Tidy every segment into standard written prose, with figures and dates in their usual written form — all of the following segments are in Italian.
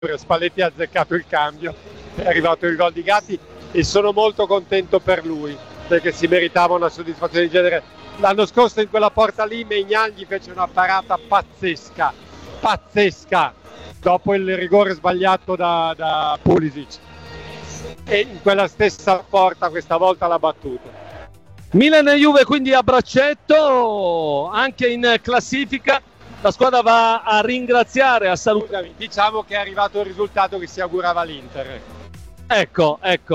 Spalletti ha azzeccato il cambio, è arrivato il gol di Gatti e sono molto contento per lui perché si meritava una soddisfazione di genere. L'anno scorso in quella porta lì Maignan gli fece una parata pazzesca, dopo il rigore sbagliato da Pulisic, e in quella stessa porta questa volta l'ha battuto. Milan e Juve quindi a braccetto, anche in classifica. La squadra va a ringraziare, a salutare. Diciamo che è arrivato il risultato che si augurava l'Inter. Ecco.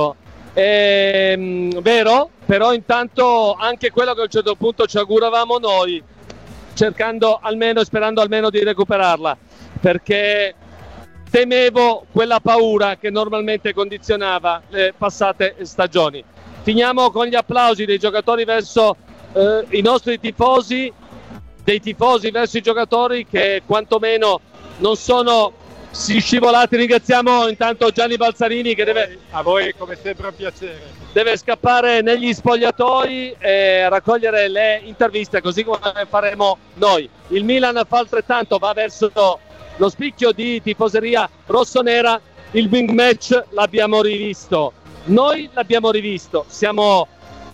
Vero, però intanto anche quello che a un certo punto ci auguravamo noi, sperando almeno di recuperarla, perché temevo quella paura che normalmente condizionava le passate stagioni. Finiamo con gli applausi dei giocatori verso i nostri tifosi, dei tifosi verso i giocatori che quantomeno non sono scivolati. Ringraziamo intanto Gianni Balzarini che deve, a voi come sempre un piacere, deve scappare negli spogliatoi e raccogliere le interviste, così come faremo noi. Il Milan fa altrettanto, va verso lo spicchio di tifoseria rossonera. Il big match l'abbiamo rivisto, noi l'abbiamo rivisto, siamo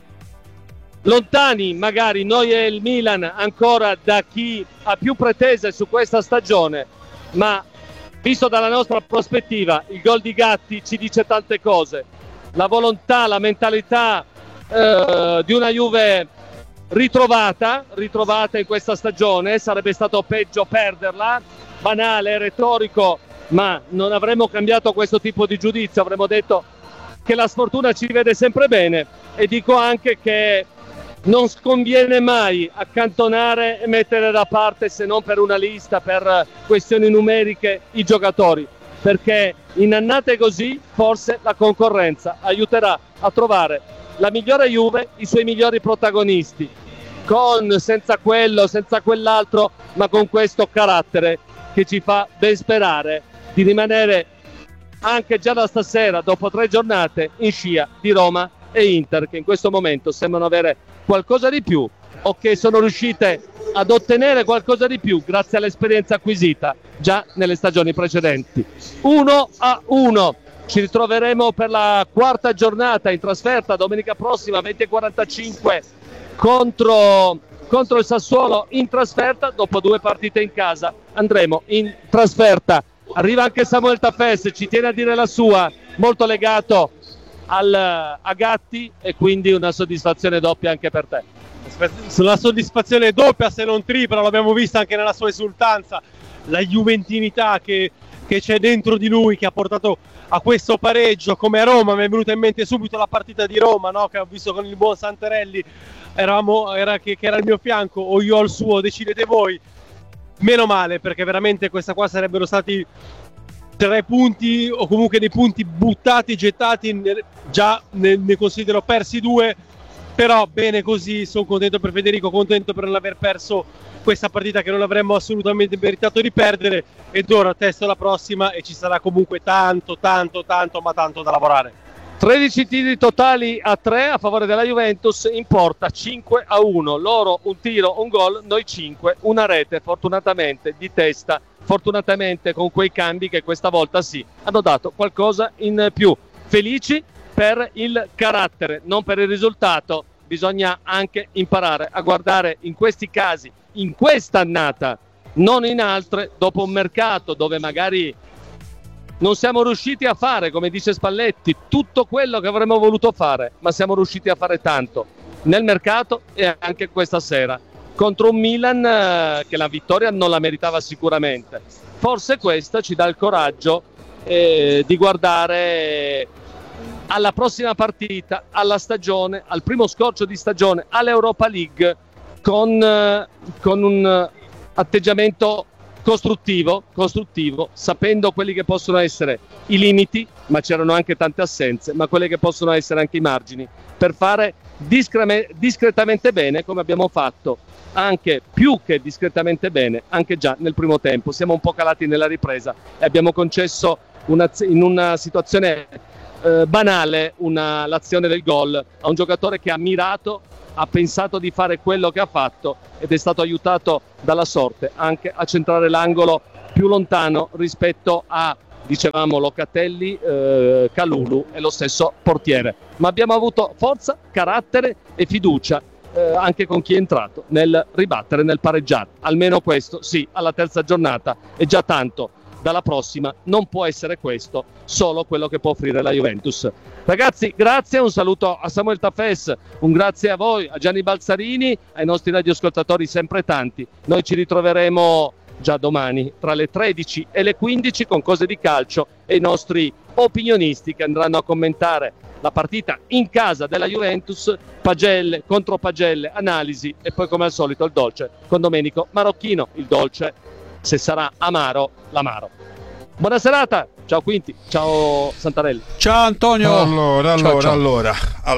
lontani magari noi e il Milan ancora da chi ha più pretese su questa stagione, ma visto dalla nostra prospettiva il gol di Gatti ci dice tante cose, la volontà, la mentalità di una Juve ritrovata in questa stagione. Sarebbe stato peggio perderla, banale, retorico, ma non avremmo cambiato questo tipo di giudizio, avremmo detto che la sfortuna ci vede sempre bene, e dico anche che non sconviene mai accantonare e mettere da parte, se non per una lista, per questioni numeriche, i giocatori, perché in annate così forse la concorrenza aiuterà a trovare la migliore Juve, i suoi migliori protagonisti, senza quello, senza quell'altro, ma con questo carattere che ci fa ben sperare di rimanere anche già da stasera, dopo 3 giornate, in scia di Roma e Inter, che in questo momento sembrano avere qualcosa di più, o che sono riuscite ad ottenere qualcosa di più grazie all'esperienza acquisita già nelle stagioni precedenti. 1-1, ci ritroveremo per la 4ª giornata in trasferta domenica prossima 20:45 contro il Sassuolo in trasferta. Dopo 2 partite in casa andremo in trasferta. Arriva anche Samuel Tafes, ci tiene a dire la sua, molto legato a Gatti, e quindi una soddisfazione doppia anche per te. La soddisfazione doppia, se non tripla, l'abbiamo vista anche nella sua esultanza, la juventinità che c'è dentro di lui, che ha portato a questo pareggio. Come a Roma mi è venuta in mente subito la partita di Roma, no? Che ho visto con il buon Santarelli, che era al mio fianco, o io al suo, decidete voi. Meno male, perché veramente questa qua sarebbero stati 3 punti, o comunque dei punti buttati, gettati, già ne considero persi 2, però bene così. Sono contento per Federico, contento per non aver perso questa partita che non avremmo assolutamente meritato di perdere, ed ora testo la prossima e ci sarà comunque tanto ma tanto da lavorare. 13 tiri totali a 3 a favore della Juventus, in porta 5-1, loro un tiro, un gol, noi 5, una rete fortunatamente di testa, fortunatamente con quei cambi che questa volta sì hanno dato qualcosa in più. Felici per il carattere, non per il risultato. Bisogna anche imparare a guardare in questi casi, in questa annata, non in altre, dopo un mercato dove magari non siamo riusciti a fare, come dice Spalletti, tutto quello che avremmo voluto fare, ma siamo riusciti a fare tanto nel mercato e anche questa sera contro un Milan che la vittoria non la meritava sicuramente. Forse questa ci dà il coraggio di guardare alla prossima partita, alla stagione, al primo scorcio di stagione, all'Europa League con un atteggiamento costruttivo, sapendo quelli che possono essere i limiti, ma c'erano anche tante assenze, ma quelle che possono essere anche i margini, per fare discretamente bene, come abbiamo fatto, anche più che discretamente bene, anche già nel primo tempo. Siamo un po' calati nella ripresa e abbiamo concesso in una situazione banale l'azione del gol a un giocatore che ha mirato, ha pensato di fare quello che ha fatto ed è stato aiutato dalla sorte anche a centrare l'angolo più lontano rispetto a dicevamo Locatelli, Kalulu e lo stesso portiere, ma abbiamo avuto forza, carattere e fiducia anche con chi è entrato nel ribattere, nel pareggiare. Almeno questo sì, alla terza giornata è già tanto. Dalla prossima non può essere questo solo quello che può offrire la Juventus. Ragazzi, grazie, un saluto a Samuel Tafes, un grazie a voi, a Gianni Balzarini, ai nostri radioascoltatori sempre tanti. Noi ci ritroveremo già domani tra le 13 e le 15 con Cose di Calcio e i nostri opinionisti che andranno a commentare la partita in casa della Juventus, pagelle contro pagelle, analisi e poi come al solito il dolce con Domenico Marocchino, il dolce se sarà amaro, l'amaro. Buona serata, ciao Quinti, ciao Santarelli. Ciao Antonio. Allora,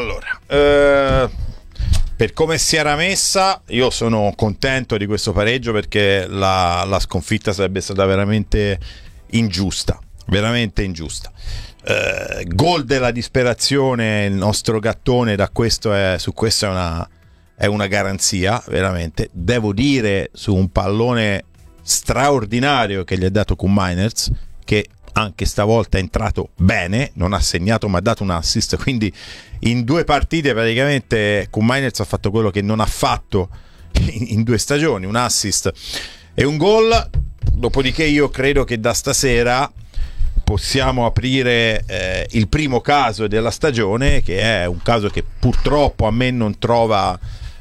per come si era messa, io sono contento di questo pareggio perché la sconfitta sarebbe stata veramente ingiusta. Gol della disperazione, il nostro gattone su questo è una garanzia, veramente. Devo dire, su un pallone straordinario che gli ha dato Koen Meiners, che anche stavolta è entrato bene, non ha segnato ma ha dato un assist, quindi in 2 partite praticamente Koen Meiners ha fatto quello che non ha fatto in 2 stagioni, un assist e un gol. Dopodiché io credo che da stasera possiamo aprire il primo caso della stagione, che è un caso che purtroppo a me non trova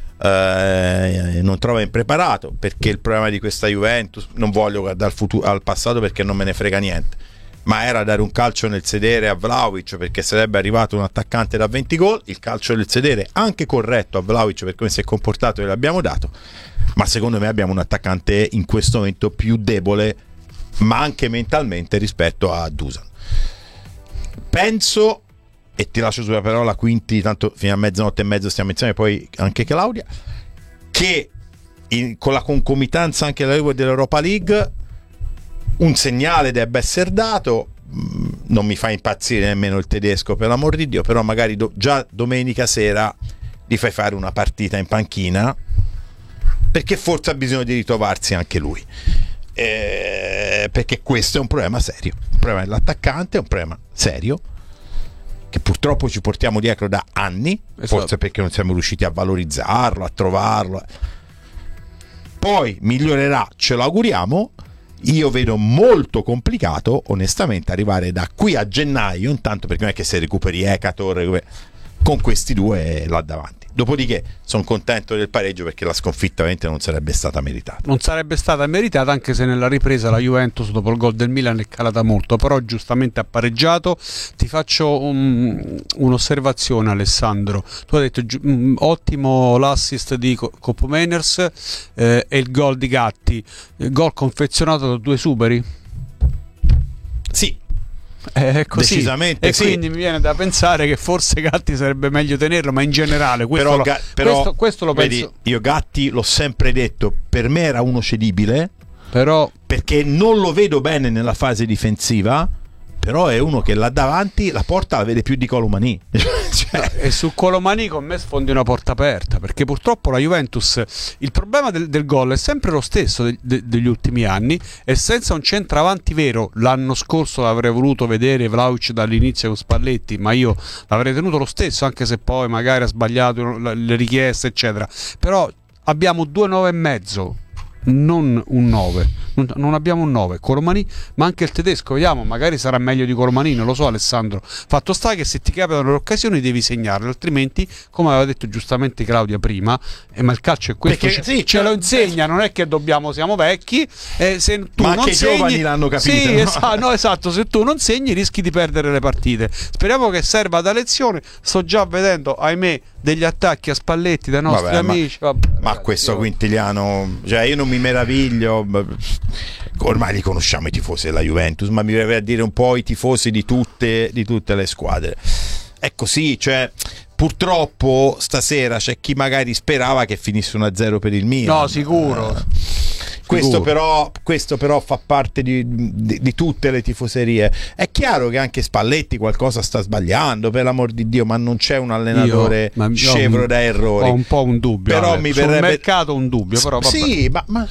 impreparato, perché il problema di questa Juventus, non voglio guardare al passato perché non me ne frega niente, ma era dare un calcio nel sedere a Vlahovic perché sarebbe arrivato un attaccante da 20 gol. Il calcio nel sedere anche corretto a Vlahovic per come si è comportato e l'abbiamo dato, ma secondo me abbiamo un attaccante in questo momento più debole, ma anche mentalmente, rispetto a Dusan. Penso, e ti lascio sulla parola Quinti, tanto fino a mezzanotte e mezzo stiamo insieme, poi anche Claudia, che con la concomitanza anche dell'Europa League un segnale debba essere dato. Non mi fa impazzire nemmeno il tedesco, per l'amor di Dio, però magari già domenica sera gli fai fare una partita in panchina, perché forse ha bisogno di ritrovarsi anche lui, perché questo è un problema serio, il problema dell'attaccante è un problema serio che purtroppo ci portiamo dietro da anni, forse perché non siamo riusciti a valorizzarlo, a trovarlo. Poi migliorerà, ce lo auguriamo. Io vedo molto complicato onestamente arrivare da qui a gennaio, intanto perché non è che se recuperi Ekator con questi due là davanti. Dopodiché sono contento del pareggio perché la sconfitta ovviamente non sarebbe stata meritata. Non sarebbe stata meritata, anche se nella ripresa la Juventus dopo il gol del Milan è calata molto, però giustamente ha pareggiato. Ti faccio un'osservazione, Alessandro. Tu hai detto ottimo l'assist di Koen Meiners e il gol di Gatti, gol confezionato da 2 superi? Sì. Così. Decisamente e sì. Quindi mi viene da pensare che forse Gatti sarebbe meglio tenerlo, ma in generale questo lo vedi, penso. Io Gatti l'ho sempre detto, per me era uno cedibile, però perché non lo vedo bene nella fase difensiva, però è uno che là davanti la porta la vede più di Colomani. E su Colomani con me sfondi una porta aperta, perché purtroppo la Juventus, il problema del gol è sempre lo stesso degli ultimi anni, e senza un centravanti vero. L'anno scorso l'avrei voluto vedere Vlahovic dall'inizio con Spalletti, ma io l'avrei tenuto lo stesso, anche se poi magari ha sbagliato le richieste eccetera. Però abbiamo 2 9,5, non un 9, non abbiamo un 9. Colomani, ma anche il tedesco, vediamo, magari sarà meglio di Colomani, non lo so Alessandro. Fatto sta che se ti capitano le occasioni devi segnarle, altrimenti, come aveva detto giustamente Claudia prima, ma il calcio è questo, ce lo insegna, non è che siamo vecchi, se tu ma non anche segni, i giovani l'hanno capito, sì, no? Esatto, se tu non segni rischi di perdere le partite. Speriamo che serva da lezione. Sto già vedendo, ahimè, degli attacchi a Spalletti dai nostri amici. Ma questo Quintiliano, cioè io non mi meraviglio, ormai li conosciamo i tifosi della Juventus, ma mi verrebbe a dire un po' i tifosi di tutte le squadre. È così, cioè purtroppo stasera c'è chi magari sperava che finisse 1-0 per il Milan. No, sicuro. Questo però fa parte di tutte le tifoserie. È chiaro che anche Spalletti qualcosa sta sbagliando, per l'amor di Dio, ma non c'è un allenatore scevro da errori. Ho un po' un dubbio, però sul mercato un dubbio, però vabbè. Sì, ma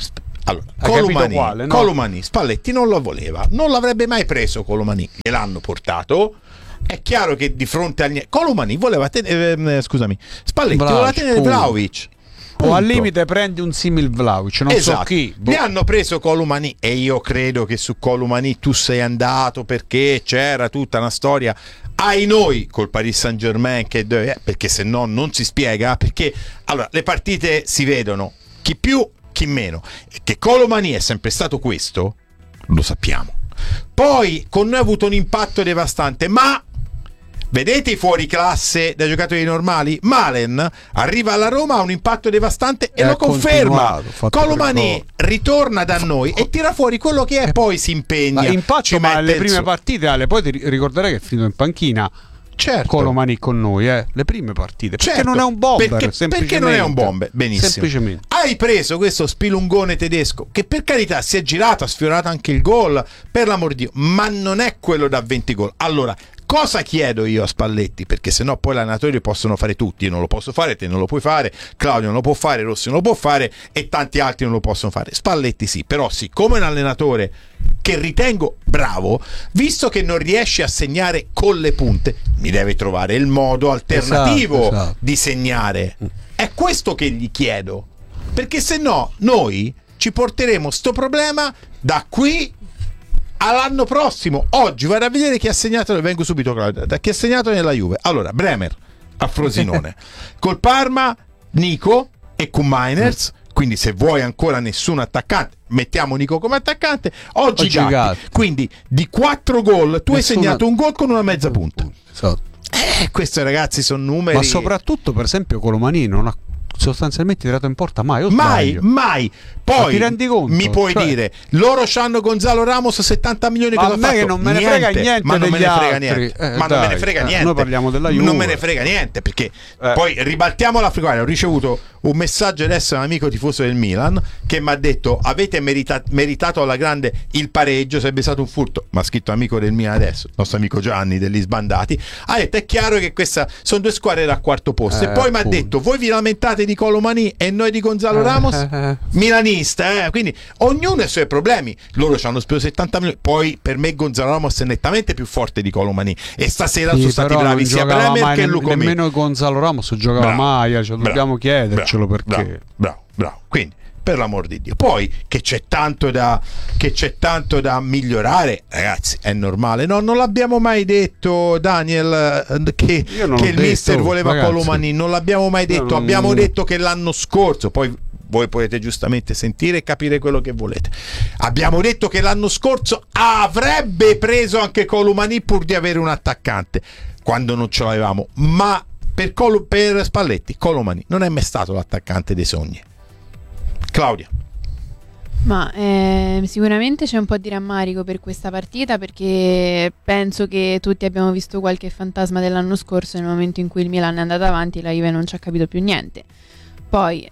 Allora, capito quale, no? Colomani, Spalletti non lo voleva, non l'avrebbe mai preso Colomani, gliel'hanno portato. È chiaro che di fronte al Colomani voleva Spalletti voleva tenere Vlahovic. O al limite prendi un simil Vlahovic, non so chi. Gli hanno preso Colomani e io credo che su Colomani tu sei andato perché c'era tutta una storia ai noi col Paris Saint-Germain perché se no non si spiega, perché allora le partite si vedono, chi più chi meno, e che Colomani è sempre stato questo lo sappiamo. Poi con noi ha avuto un impatto devastante, ma vedete i fuori classe da giocatori normali? Malen arriva alla Roma, ha un impatto devastante e lo conferma. Colomani ritorna da noi e tira fuori quello che è, poi si impegna. Impaccio, ma alle prime partite, poi ti ricorderai che è finito in panchina. Certo. Colomani con noi, le prime partite. Perché non è un bomber, perché non è un bomber, benissimo. Semplicemente. Hai preso questo spilungone tedesco che per carità si è girato, ha sfiorato anche il gol, per l'amor di Dio, ma non è quello da 20 gol. Allora, cosa chiedo io a Spalletti? Perché sennò poi l'allenatore possono fare tutti. Io non lo posso fare, te non lo puoi fare, Claudio non lo può fare, Rossi non lo può fare e tanti altri non lo possono fare. Spalletti sì, però siccome è un allenatore che ritengo bravo, visto che non riesce a segnare con le punte, mi deve trovare il modo alternativo di segnare. È questo che gli chiedo, perché se no noi ci porteremo sto problema da qui all'anno prossimo. Oggi vado a vedere chi ha segnato, vengo subito Claudio, da chi ha segnato nella Juve. Allora, Bremer a Frosinone col Parma, Nico e con Miners. Quindi se vuoi ancora nessun attaccante, mettiamo Nico come attaccante. Oggi Gatti. Quindi di 4 gol tu hai segnato un gol con una mezza punta. Questi ragazzi sono numeri. Ma soprattutto per esempio Colomani non ha sostanzialmente tirato in porta mai. Mai. Poi ti rendi conto? Mi puoi dire loro c'hanno Gonzalo Ramos 70 milioni, ma a me che non me ne frega niente, ma non me ne frega niente. Ma non me ne frega niente. Noi parliamo della Juve. Non me ne frega niente, perché poi ribaltiamo l'Africa. Ho ricevuto un messaggio adesso da un amico tifoso del Milan che mi ha detto: avete meritato alla grande il pareggio, sarebbe stato un furto. Ma ha scritto amico del Milan adesso, il nostro amico Gianni degli Sbandati. Ha detto: è chiaro che questa sono due squadre da quarto posto. E poi mi ha detto: voi vi lamentate di Colomani e noi di Gonzalo Ramos? Milanista, quindi ognuno ha i suoi problemi. Loro ci hanno speso 70 milioni. Poi per me Gonzalo Ramos è nettamente più forte di Colomani e stasera sono stati bravi sia Bremer che Lucomè. Nemmeno Gonzalo Ramos giocava mai, dobbiamo chiedercelo perché. Bravo. Quindi per l'amor di Dio, poi che c'è tanto da migliorare, ragazzi, è normale. No, non l'abbiamo mai detto, Daniel, che il mister voleva Colomani, non l'abbiamo mai detto. Abbiamo detto che l'anno scorso, poi voi potete giustamente sentire e capire quello che volete, abbiamo detto che l'anno scorso avrebbe preso anche Colomani pur di avere un attaccante quando non ce l'avevamo, ma per Spalletti Colomani non è mai stato l'attaccante dei sogni. Claudia. Ma sicuramente c'è un po' di rammarico per questa partita, perché penso che tutti abbiamo visto qualche fantasma dell'anno scorso. Nel momento in cui il Milan è andato avanti, la Juve non ci ha capito più niente. Poi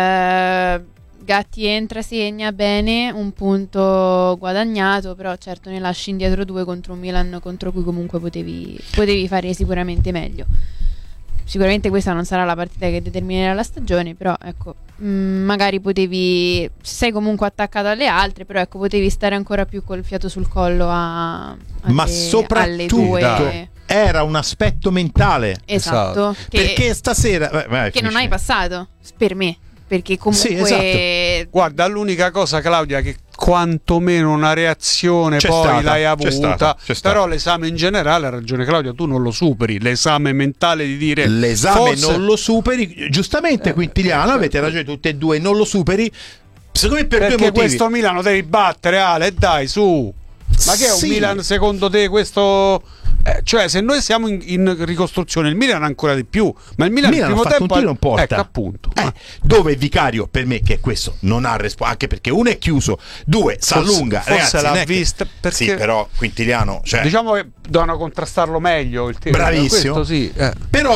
Gatti entra, segna, bene, un punto guadagnato, però certo ne lasci indietro 2 contro un Milan contro cui comunque potevi fare sicuramente meglio. Sicuramente questa non sarà la partita che determinerà la stagione, però ecco, magari sei comunque attaccato alle altre, però ecco, potevi stare ancora più col fiato sul collo ma soprattutto era un aspetto mentale. Esatto. Perché stasera che non hai passato, per me. Perché comunque esatto. Guarda, l'unica cosa, Claudia, che quantomeno una reazione l'hai avuta, però l'esame in generale, ha ragione Claudia, tu non lo superi, l'esame mentale di dire l'esame non lo superi, giustamente Quintiliano, avete ragione tutte e due, non lo superi secondo me per perché due motivi. Questo Milano devi battere, Ale, dai, su. Ma che è un Milan secondo te questo? Cioè, se noi siamo in ricostruzione, il Milan ancora di più, ma il Milan primo ha fatto tempo un tiro in porta, ecco, appunto. Dove Vicario, per me, che questo non ha risposto, anche perché uno è chiuso, 2 s'allunga, forse l'ha vista perché... Sì, però Quintiliano, diciamo che devono contrastarlo meglio il tiro. Bravissimo. Questo sì, Però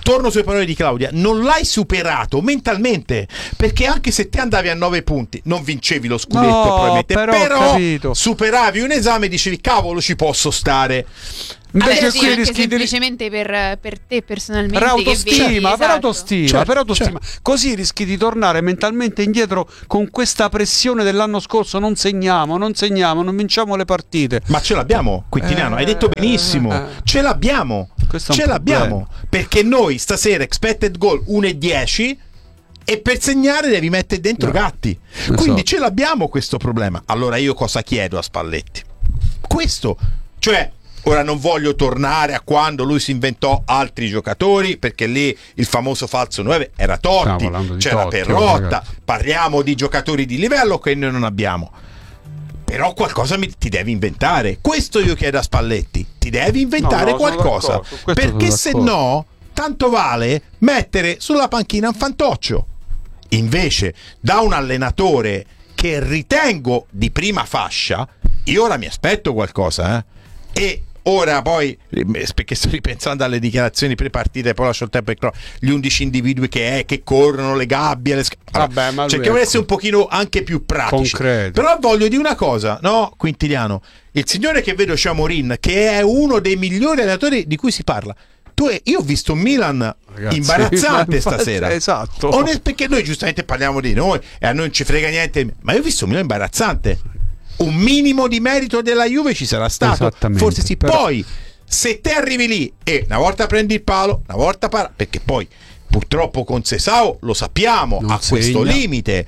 torno sulle parole di Claudia, non l'hai superato mentalmente, perché anche se te andavi a 9 punti non vincevi lo scudetto, No, probabilmente, però però ho capito. superavi un esame e dicevi cavolo, ci posso stare. Invece Vabbè, sì, qui anche rischi di semplicemente per te personalmente per che autostima, vedi, per esatto. autostima, Certo, per autostima. Così rischi di tornare mentalmente indietro con questa pressione dell'anno scorso. Non segniamo, non vinciamo le partite. Ma ce l'abbiamo, Quintiliano, hai detto benissimo, ce l'abbiamo, Questo è un ce l'abbiamo, perché noi stasera expected goal 1,10 e per segnare devi mettere dentro Gatti, quindi ce l'abbiamo questo problema. Allora io cosa chiedo a Spalletti? Questo, cioè, ora non voglio tornare a quando lui si inventò altri giocatori, perché lì il famoso falso 9 era Totti, c'era Perrotta, parliamo di giocatori di livello che noi non abbiamo. Però qualcosa ti devi inventare. Questo io chiedo a Spalletti, ti devi inventare qualcosa, perché se no tanto vale mettere sulla panchina un fantoccio. Invece da un allenatore che ritengo di prima fascia, io ora mi aspetto qualcosa, e ora poi, perché sto ripensando alle dichiarazioni pre-partite, poi lascio il tempo per gli 11 individui che corrono, le gabbie, Vabbè, ma cerchiamo di essere un pochino anche più pratici. Concreto. Però voglio dire una cosa, no, Quintiliano, il signore che vedo Chamorin, che è uno dei migliori allenatori di cui si parla, io ho visto un Milan, ragazzi, imbarazzante stasera. Esatto. Perché noi giustamente parliamo di noi e a noi non ci frega niente, ma io ho visto un Milan imbarazzante. Un minimo di merito della Juve ci sarà stato, forse sì, però... Poi se te arrivi lì e una volta prendi il palo, una volta perché poi purtroppo con Sesao lo sappiamo, non ha questo limite.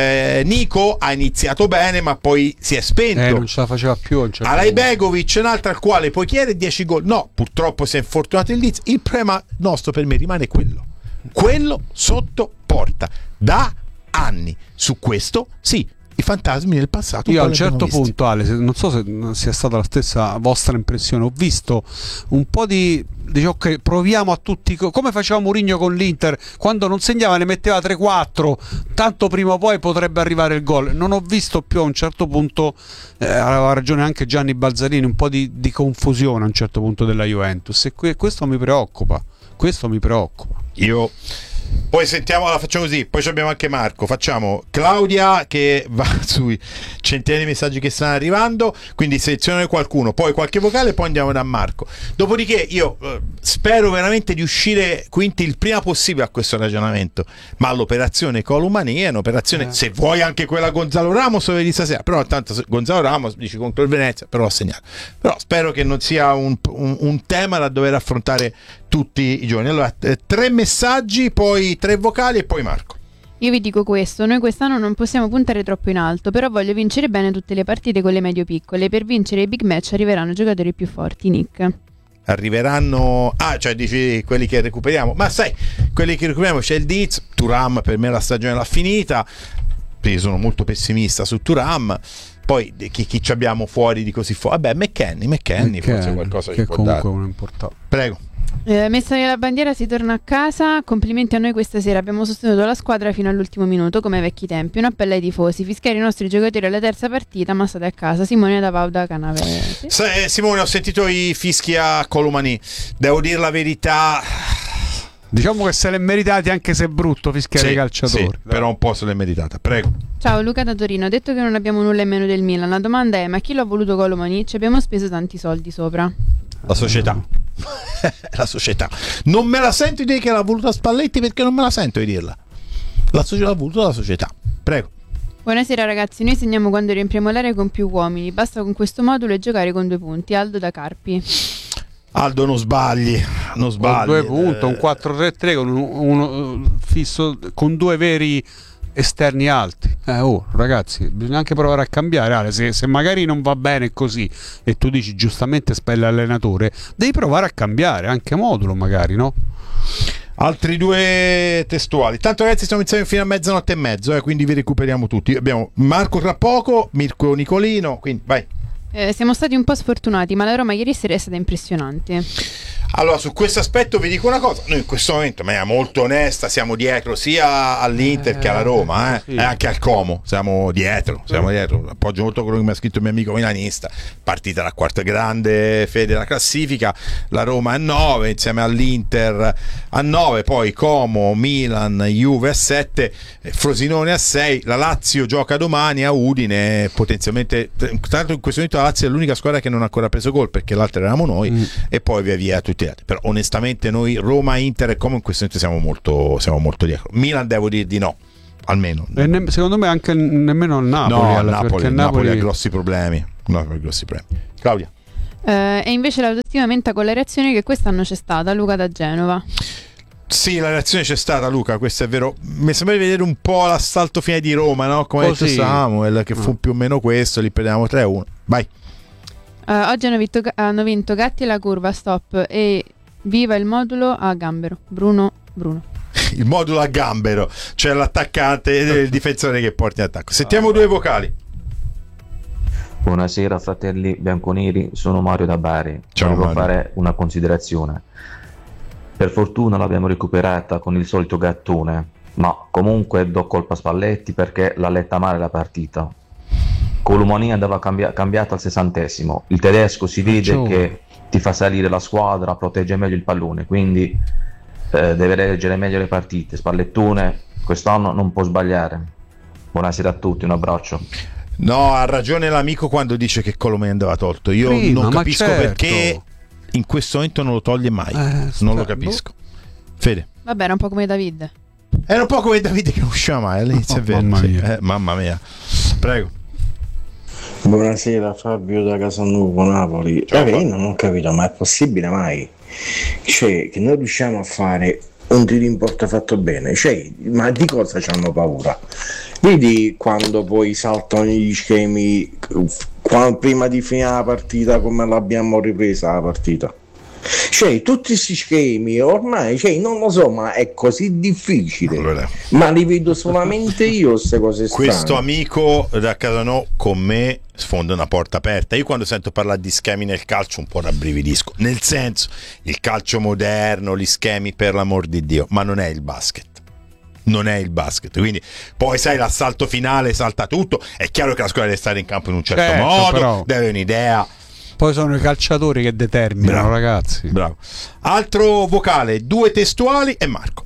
Nico ha iniziato bene ma poi si è spento, non ce la faceva più. Alajbegovic, un altro al quale puoi chiedere 10 gol, no, purtroppo si è infortunato il Leeds. Il problema nostro per me rimane quello sotto porta da anni. Su questo sì, i fantasmi del passato. Io a un certo punto, Ale, non so se sia stata la stessa vostra impressione, ho visto un po' di ok, proviamo a tutti, come faceva Mourinho con l'Inter, quando non segnava ne metteva 3-4, tanto prima o poi potrebbe arrivare il gol. Non ho visto più a un certo punto, aveva ragione anche Gianni Balzarini, un po' di confusione a un certo punto della Juventus, e questo mi preoccupa. Io poi facciamo così, poi abbiamo anche Marco, facciamo Claudia che va sui centinaia di messaggi che stanno arrivando, quindi selezionare qualcuno, poi qualche vocale, poi andiamo da Marco. Dopodiché io spero veramente di uscire quindi il prima possibile a questo ragionamento, ma l'operazione Colomani è un'operazione, se vuoi anche quella Gonzalo Ramos vedi stasera, però tanto Gonzalo Ramos dici contro il Venezia, però ha segnato, però spero che non sia un tema da dover affrontare tutti i giorni. Allora 3 messaggi, poi 3 vocali e poi Marco. Io vi dico questo, noi quest'anno non possiamo puntare troppo in alto, però voglio vincere bene tutte le partite con le medio-piccole. Per vincere i big match arriveranno giocatori più forti, Nick. Arriveranno, cioè dici quelli che recuperiamo, ma sai, quelli che recuperiamo c'è il Diz, Thuram, per me la stagione l'ha finita, io sono molto pessimista su Thuram. Poi chi ci abbiamo fuori di così fuori? Vabbè, McKennie forse qualcosa ci può dare. Non importa. Prego. Messa la bandiera, si torna a casa. Complimenti a noi questa sera, abbiamo sostenuto la squadra fino all'ultimo minuto come ai vecchi tempi. Un appello ai tifosi, fischiare i nostri giocatori alla terza partita, ma state a casa. Simone da Pauda Canavese. Simone, ho sentito i fischi a Colomani, devo dire la verità, diciamo che se l'è meritati, anche se è brutto fischiare i calciatori, sì, però un po' se l'è meritata. Prego. Ciao, Luca da Torino. Detto che non abbiamo nulla in meno del Milan, la domanda è: ma chi l'ha voluto Colomani? Ci abbiamo speso tanti soldi sopra. La società. La società. Non me la sento di dire che l'ha voluta Spalletti, perché non me la sento di dirla. L'ha voluta la società. Prego. Buonasera ragazzi, noi segniamo quando riempiamo l'area con più uomini, basta con questo modulo e giocare con 2 punti. Aldo da Carpi. Aldo, non sbagli. Con 2 punti, un 4-3-3 con uno fisso, con 2 veri esterni alti. Ragazzi, bisogna anche provare a cambiare, Ale. Se magari non va bene così e tu dici giustamente spelli l'allenatore, devi provare a cambiare anche modulo, magari, no? Altri 2 testuali. Tanto ragazzi, stiamo iniziando fino a mezzanotte e mezzo, quindi vi recuperiamo tutti. Abbiamo Marco tra poco, Mirko Nicolino, quindi vai. Siamo stati un po' sfortunati, ma la Roma ieri sera è stata impressionante. Allora, su questo aspetto vi dico una cosa: noi in questo momento, in maniera molto onesta, siamo dietro sia all'Inter che alla Roma, sì. e anche al Como. Siamo dietro. Appoggio molto quello che mi ha scritto il mio amico milanista. Partita la quarta grande fede della classifica. La Roma a 9 insieme all'Inter a 9, poi Como, Milan, Juve a 7, Frosinone a 6. La Lazio gioca domani a Udine, potenzialmente. Tra l'altro in questo momento la Lazio è l'unica squadra che non ha ancora preso gol, perché l'altra eravamo noi, e poi via via tutti gli altri. Però onestamente noi Roma, Inter e Como in questo momento siamo molto dietro. Milan devo dire di no, almeno. E secondo me anche nemmeno al Napoli. No, perché Napoli ha grossi problemi. Claudia. E invece l'autostima aumenta con la reazione che quest'anno c'è stata, Luca da Genova. Sì, la reazione c'è stata, Luca, questo è vero. Mi sembra di vedere un po' l'assalto fine di Roma, no? Come ha detto Samuel, che fu più o meno questo, li prendiamo 3-1. Vai. Oggi hanno vinto Gatti e la curva, stop, e viva il modulo a gambero. Bruno. Il modulo a gambero, cioè l'attaccante e il difensore che porta in attacco. Sentiamo due vocali. Buonasera fratelli bianconeri, sono Mario da Bari. Volevo fare una considerazione. Per fortuna l'abbiamo recuperata con il solito gattone, ma comunque do colpa a Spalletti perché l'ha letta male la partita. Colomani andava cambiato al 60°. Il tedesco si vede che ti fa salire la squadra, protegge meglio il pallone, quindi deve leggere meglio le partite. Spallettone quest'anno non può sbagliare. Buonasera a tutti, un abbraccio. No, ha ragione l'amico quando dice che Colomani andava tolto. Io non capisco perché in questo momento non lo toglie mai. Non lo capisco. Fede. Vabbè, era un po' come David. Era un po' come Davide che non usciva mai all'inizio, è vero. Mamma mia. Prego. Buonasera, Fabio da Casanuovo, Napoli. Io non ho capito, ma è possibile mai? Cioè, che noi riusciamo a fare un tiro in porta fatto bene? Cioè, ma di cosa ci hanno paura? Vedi quando poi saltano gli schemi prima di finire la partita, come l'abbiamo ripresa la partita? Cioè, tutti questi schemi ormai, non lo so, ma è così difficile. Allora, ma li vedo solamente io queste cose strane. Questo amico da Casano con me sfonda una porta aperta. Io quando sento parlare di schemi nel calcio un po' rabbrividisco, nel senso, il calcio moderno, gli schemi, per l'amor di Dio, ma non è il basket. Non è il basket, quindi poi sai, l'assalto finale salta tutto. È chiaro che la squadra deve stare in campo in un certo modo, però deve avere un'idea. Poi sono i calciatori che determinano, ragazzi. Bravo. Altro vocale, due testuali e Marco.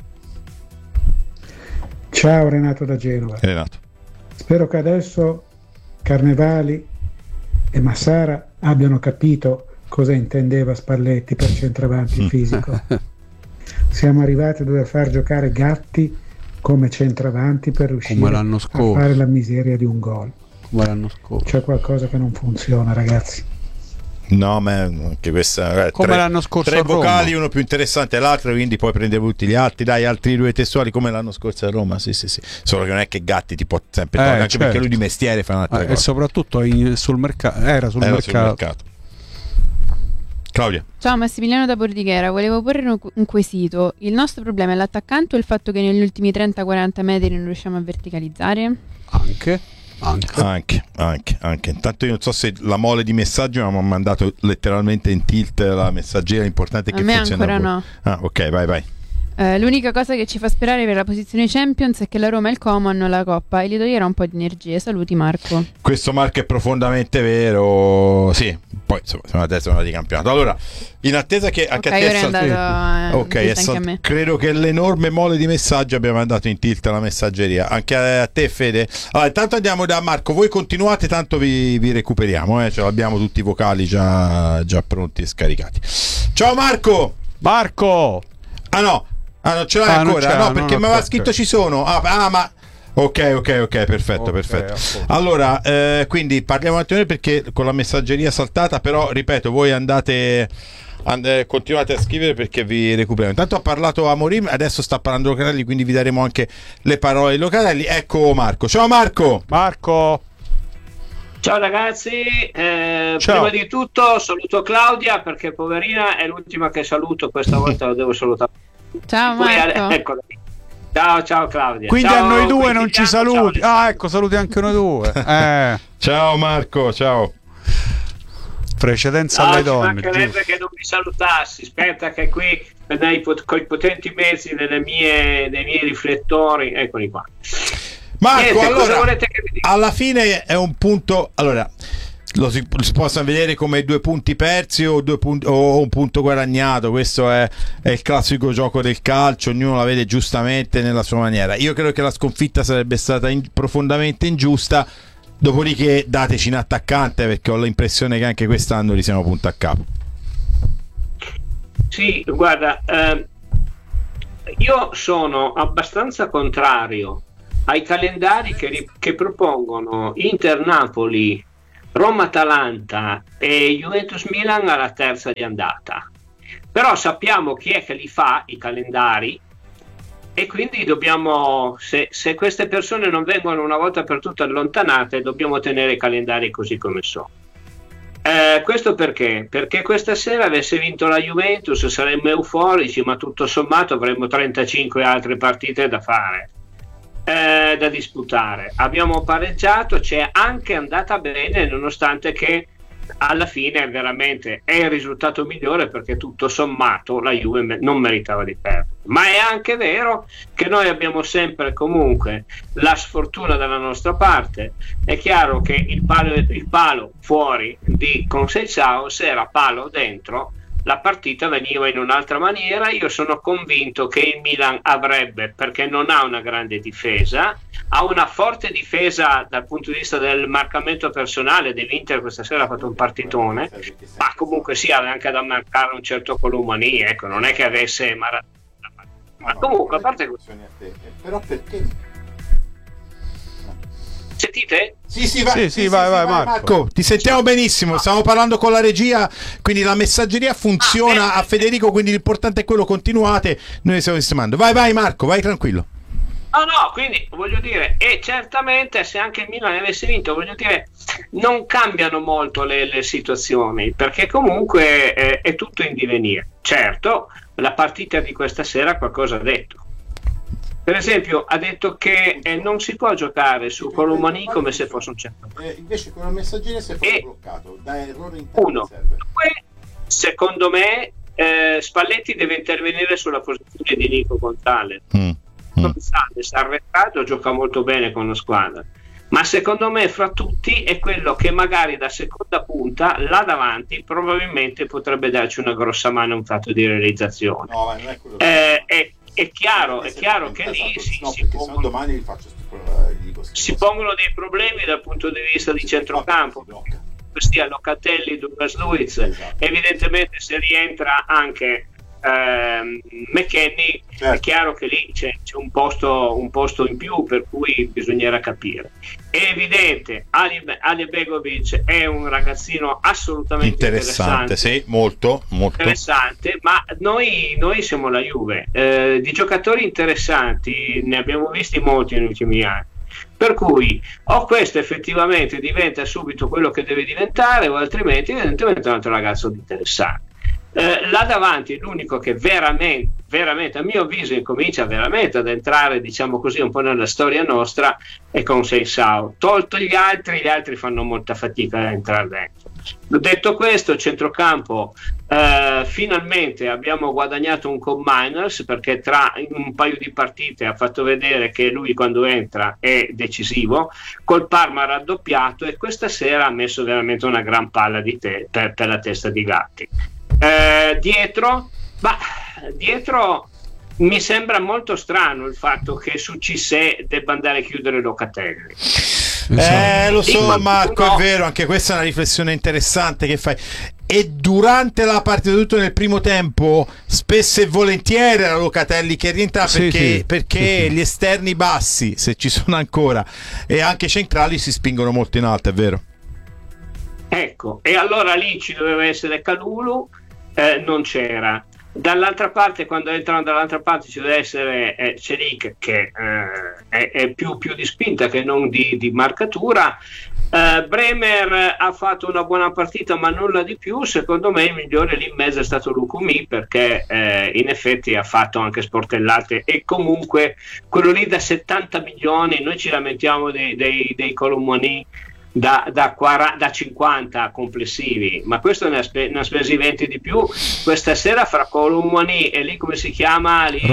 Ciao, Renato da Genova. Renato. Spero che adesso Carnevali e Massara abbiano capito cosa intendeva Spalletti per centravanti fisico. Siamo arrivati a dover far giocare Gatti come centravanti per riuscire a fare la miseria di un gol. Come l'anno scorso. C'è qualcosa che non funziona, ragazzi. No, ma anche questa come l'anno scorso, tre vocali, uno più interessante dell'altro, quindi poi prendevo tutti gli altri. Dai, altri due testuali come l'anno scorso a Roma. Sì. Solo che non è che Gatti ti può sempre togliere, anche perché lui di mestiere fa un'altra cosa. E soprattutto sul mercato. Era sul mercato. Claudia. Ciao, Massimiliano da Bordighera. Volevo porre un quesito. Il nostro problema è l'attaccante o il fatto che negli ultimi 30-40 metri non riusciamo a verticalizzare? Anche. Intanto io non so se la mole di messaggi mi ha mandato letteralmente in tilt la messaggera importante che funziona. A me ancora no. Ok, vai. L'unica cosa che ci fa sperare per la posizione Champions è che la Roma e il Como hanno la Coppa e gli toglierà un po' di energie. Saluti, Marco. Questo, Marco, è profondamente vero. Sì, poi insomma siamo alla terza di campionato. Allora, in attesa che anche a te anche a me. Credo che l'enorme mole di messaggi abbia mandato in tilt la messaggeria. Anche a te, Fede. Allora, intanto andiamo da Marco. Voi continuate, tanto vi recuperiamo. Ce l'abbiamo tutti i vocali già pronti e scaricati. Ciao Marco. Ah, non ce l'hai ancora? No, perché mi aveva scritto ci sono. Ma ok, perfetto. Allora, quindi parliamo un attimo perché con la messaggeria saltata, però ripeto, voi continuate a scrivere perché vi recuperiamo. Intanto ha parlato Amorim, adesso sta parlando Locarelli, quindi vi daremo anche le parole di Locarelli. Ecco Marco. Ciao Marco. Ciao ragazzi, prima di tutto saluto Claudia perché poverina è l'ultima che saluto, questa volta la devo salutare. Ciao Marco. Eccola. Ciao Claudia. Quindi ciao, a noi due non ci saluti. Ciao. Ecco, saluti anche noi due. Ciao Marco, ciao. Precedenza alle donne. Ci mancherebbe che non mi salutassi. Aspetta che qui con i potenti mezzi nei miei riflettori, eccoli qua. Marco, allora, alla fine è un punto, allora si possono vedere come 2 punti persi o un punto guadagnato. Questo è il classico gioco del calcio, ognuno la vede giustamente nella sua maniera. Io credo che la sconfitta sarebbe stata profondamente ingiusta, dopodiché dateci un attaccante, perché ho l'impressione che anche quest'anno li siamo punto a capo. Sì, guarda, io sono abbastanza contrario ai calendari che propongono Inter-Napoli, Roma-Atalanta e Juventus-Milan alla terza di andata. Però sappiamo chi è che li fa i calendari, e quindi dobbiamo, se queste persone non vengono una volta per tutte allontanate, dobbiamo tenere i calendari così come sono. Questo perché? Perché questa sera avesse vinto la Juventus saremmo euforici, ma tutto sommato avremmo 35 altre partite da fare, da disputare. Abbiamo pareggiato, c'è anche andata bene, nonostante che alla fine veramente è il risultato migliore, perché tutto sommato la Juve non meritava di perdere. Ma è anche vero che noi abbiamo sempre comunque la sfortuna dalla nostra parte. È chiaro che il palo fuori di Conceição, se era palo dentro, la partita veniva in un'altra maniera. Io sono convinto che il Milan avrebbe, perché non ha una grande difesa, ha una forte difesa dal punto di vista del marcamento personale. dell'Inter questa sera ha fatto un partitone, ma comunque sì, aveva anche da marcare un certo Colomani, ecco, non è che avesse ma comunque, a parte però perché? Sentite? Sì, vai Marco, ti sentiamo benissimo, stiamo parlando con la regia, quindi la messaggeria funziona a Federico, quindi l'importante è quello, continuate, noi stiamo sistemando. Vai Marco, vai tranquillo. No, quindi voglio dire, e certamente se anche il Milan avesse vinto, voglio dire, non cambiano molto le situazioni, perché comunque è tutto in divenire. Certo, la partita di questa sera qualcosa ha detto. Per esempio, ha detto che non si può giocare su Colomani come se fosse un centro. Invece con la messaggeria si è bloccato da errore interno. Uno. Due, secondo me Spalletti deve intervenire sulla posizione di Nico Gonzalez. Gonzalez arretrato, gioca molto bene con la squadra, ma secondo me fra tutti è quello che magari da seconda punta là davanti probabilmente potrebbe darci una grossa mano in fatto di realizzazione. No, non è quello è chiaro che lì si pongono dei problemi dal punto di vista di centrocampo, sia Locatelli, Douglas Luiz, evidentemente se rientra anche McKennie, certo. È chiaro che lì c'è un posto in più, per cui bisognerà capire. È evidente, Ali Begovic è un ragazzino assolutamente interessante, sì, molto interessante, ma noi siamo la Juve, di giocatori interessanti ne abbiamo visti molti negli ultimi anni, per cui o questo effettivamente diventa subito quello che deve diventare, o altrimenti evidentemente è un altro ragazzo interessante. Là davanti l'unico che veramente a mio avviso incomincia veramente ad entrare, diciamo così, un po' nella storia nostra è Conceição. Tolto gli altri fanno molta fatica a entrare dentro. Detto questo, il centrocampo finalmente abbiamo guadagnato un Koopmeiners, perché in un paio di partite ha fatto vedere che lui quando entra è decisivo. Col Parma ha raddoppiato e questa sera ha messo veramente una gran palla per la testa di Gatti. Dietro mi sembra molto strano il fatto che su Cissé debba andare a chiudere Locatelli. Lo so Marco, no. È vero, anche questa è una riflessione interessante che fai. E durante la partita, soprattutto nel primo tempo, spesso e volentieri era Locatelli che rientra, perché gli esterni bassi, se ci sono ancora, e anche centrali si spingono molto in alto, è vero. Ecco, e allora lì ci doveva essere Kalulu, non c'era. Dall'altra parte, quando entrano dall'altra parte, ci deve essere Celik, che è più di spinta che non di marcatura. Bremer ha fatto una buona partita, ma nulla di più. Secondo me il migliore lì in mezzo è stato Lukumi, perché in effetti ha fatto anche sportellate, e comunque quello lì da 70 milioni, noi ci lamentiamo dei Colomani, da 50 complessivi, ma questo ne ha spesi 20 di più. Questa sera fra Colomani e lì come si chiama lì,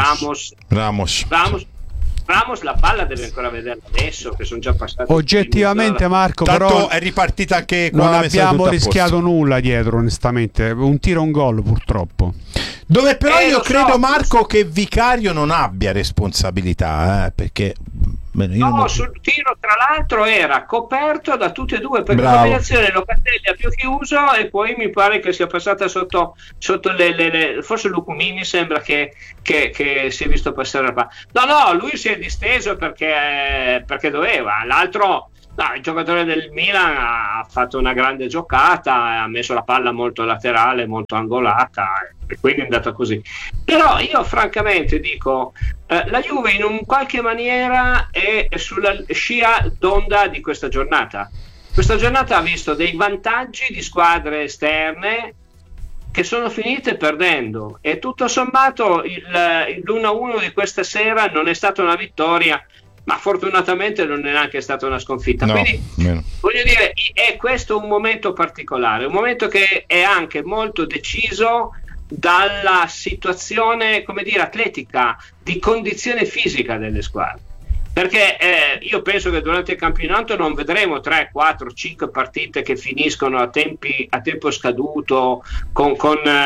Ramos la palla deve ancora vederla adesso, che sono già passati oggettivamente, Marco, tanto però è ripartita anche qua, non abbiamo rischiato nulla dietro, onestamente, un tiro, un gol purtroppo, dove però io credo, Marco, so. che Vicario non abbia responsabilità, perché sul tiro tra l'altro era coperto da tutte e due, perché Bravo. la combinazione Locatelli ha più chiuso e poi mi pare che sia passata sotto le forse Lucumini sembra che si è visto passare la palla. No, lui si è disteso perché doveva. L'altro, il giocatore del Milan ha fatto una grande giocata, ha messo la palla molto laterale, molto angolata, e quindi è andata così. Però io francamente dico, la Juve in un qualche maniera è sulla scia d'onda di questa giornata. Questa giornata ha visto dei vantaggi di squadre esterne che sono finite perdendo, e tutto sommato l'1-1 di questa sera non è stata una vittoria, ma fortunatamente non è neanche stata una sconfitta. Quindi voglio dire, è questo un momento particolare, un momento che è anche molto deciso dalla situazione, come dire, atletica, di condizione fisica delle squadre, perché io penso che durante il campionato non vedremo 3, 4, 5 partite che finiscono a tempo scaduto con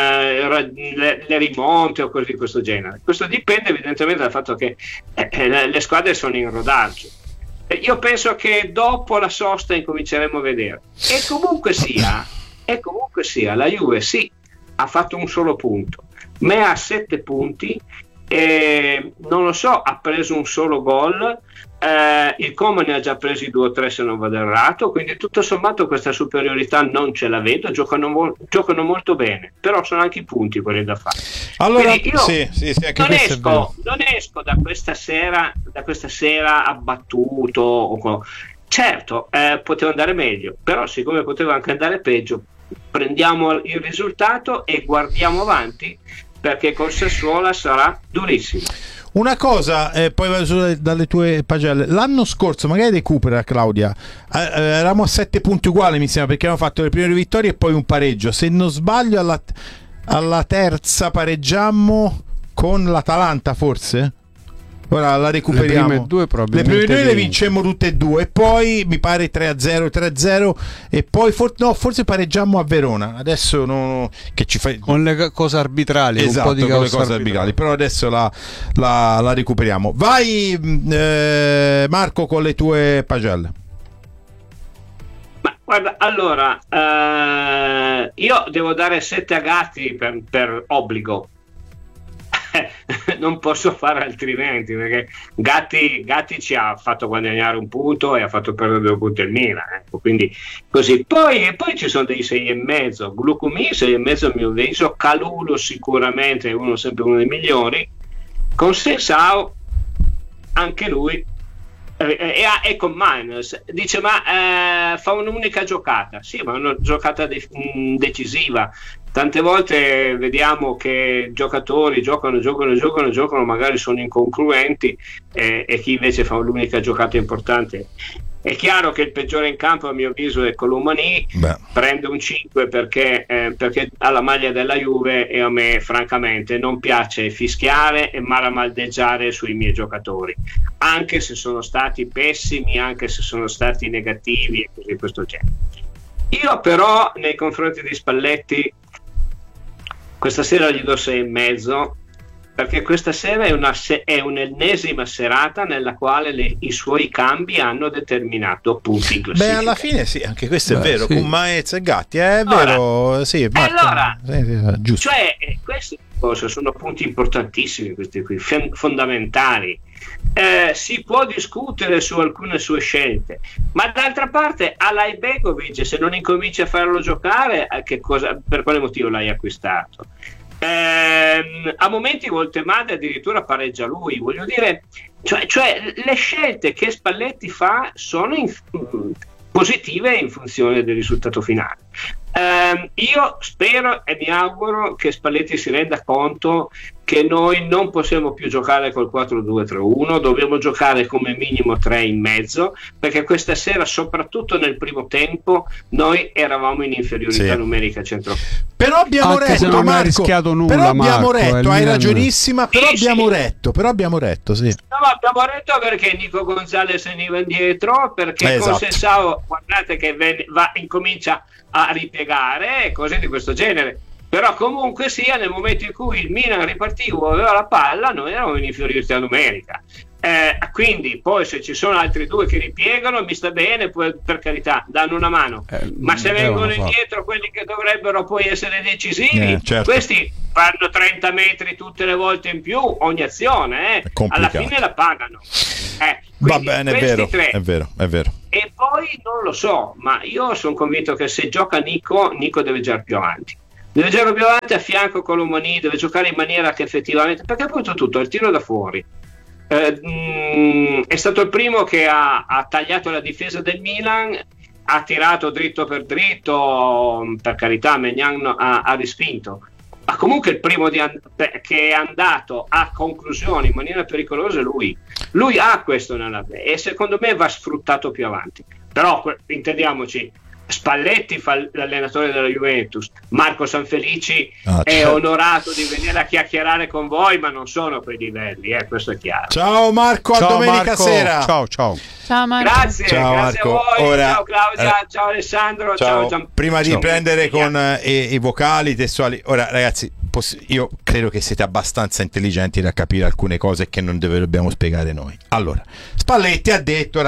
le rimonte o cose di questo genere. Questo dipende evidentemente dal fatto che le squadre sono in rodaggio. Io penso che dopo la sosta incominceremo a vedere, e comunque sia la Juve sì, ha fatto un solo punto, ma ha 7 punti, non lo so, ha preso un solo gol, il Como ne ha già presi 2 o 3 se non vado errato, quindi tutto sommato questa superiorità non ce la vedo. Giocano molto bene, però sono anche i punti quelli da fare. Allora io anche non esco da questa sera abbattuto. Certo, poteva andare meglio, però siccome poteva anche andare peggio, prendiamo il risultato e guardiamo avanti, perché col Sassuolo sarà durissimo. Una cosa, poi vado dalle tue pagelle. L'anno scorso, magari recupera Claudia, eravamo a 7 punti uguali, mi sembra, perché abbiamo fatto le prime 2 vittorie e poi un pareggio. Se non sbaglio, alla terza pareggiammo con l'Atalanta, forse? Ora la recuperiamo. Le prime due le vincemmo tutte e 2, e poi mi pare 3-0, e poi forse pareggiammo a Verona. Adesso che ci fai con le cose arbitrali, esatto, un po' di con le cose arbitrali, però adesso la recuperiamo. Vai Marco con le tue pagelle. Ma guarda, allora io devo dare 7 a Gatti per obbligo. Non posso fare altrimenti, perché Gatti ci ha fatto guadagnare un punto e ha fatto perdere 2 punti al Milan, ecco, quindi così. Poi ci sono dei 6,5, Glucumi 6,5 a mio avviso, Calulo sicuramente è sempre uno dei migliori, con Sensao anche lui, e con Minus dice ma fa un'unica giocata, sì, ma una giocata decisiva. Tante volte vediamo che giocatori giocano, magari sono incongruenti, e chi invece fa l'unica giocata importante. È chiaro che il peggiore in campo a mio avviso è Colomani. Prende un 5 perché ha la maglia della Juve, e a me francamente non piace fischiare e maramaldeggiare sui miei giocatori, anche se sono stati pessimi, anche se sono stati negativi e così di questo genere. Io però nei confronti di Spalletti questa sera gli do 6,5, perché questa sera è un'ennesima serata nella quale i suoi cambi hanno determinato punti in classifica. Alla fine sì, anche questo è vero, sì. Con Maez e Gatti è vero, sì, giusto. Cioè queste cose sono punti importantissimi, questi qui, fondamentali. Si può discutere su alcune sue scelte, ma d'altra parte Alay Begovic, se non incomincia a farlo giocare, per quale motivo l'hai acquistato? A momenti Voltemade addirittura pareggia lui, voglio dire, cioè le scelte che Spalletti fa sono positive in funzione del risultato finale. Io spero e mi auguro che Spalletti si renda conto che noi non possiamo più giocare col 4-2-3-1, dobbiamo giocare come minimo 3 in mezzo, perché questa sera, soprattutto nel primo tempo, noi eravamo in inferiorità numerica centrocampo. Però abbiamo Anche se retto, non ha Marco, rischiato nulla, però abbiamo Marco, retto, hai Milan. ragionissima, però Sì, abbiamo sì. retto, sì. No, abbiamo detto perché Nico Gonzalez veniva indietro, perché Esatto. con Sessao, guardate che incomincia a ripiegare e cose di questo genere. Però comunque sia, nel momento in cui il Milan ripartiva, aveva la palla, noi eravamo in inferiorità numerica. Quindi poi se ci sono altri due che ripiegano mi sta bene, poi, per carità, danno una mano, ma se vengono indietro quelli che dovrebbero poi essere decisivi, certo. questi fanno 30 metri tutte le volte in più ogni azione, alla fine la pagano. Va bene, è vero, tre. è vero. E poi non lo so, ma io sono convinto che se gioca Nico deve giocare più avanti. Deve giocare più avanti a fianco con Colomani, deve giocare in maniera che effettivamente, perché poi tutto il tiro da fuori. È stato il primo che ha tagliato la difesa del Milan, ha tirato dritto, per carità Maignan ha rispinto, ma comunque il primo che è andato a conclusioni in maniera pericolosa è lui ha questo e secondo me va sfruttato più avanti. Però intendiamoci, Spalletti fa l'allenatore della Juventus, Marco Sanfelici è onorato di venire a chiacchierare con voi, ma non sono quei livelli, questo è chiaro. Ciao Marco, a domenica Marco. sera. Ciao Marco. Grazie Marco. a voi. Ora, ciao Claudia, ciao Alessandro, ciao Prima di prendere con i vocali testuali, ora ragazzi, io credo che siete abbastanza intelligenti da capire alcune cose che non dobbiamo spiegare noi. Allora, Spalletti ha detto,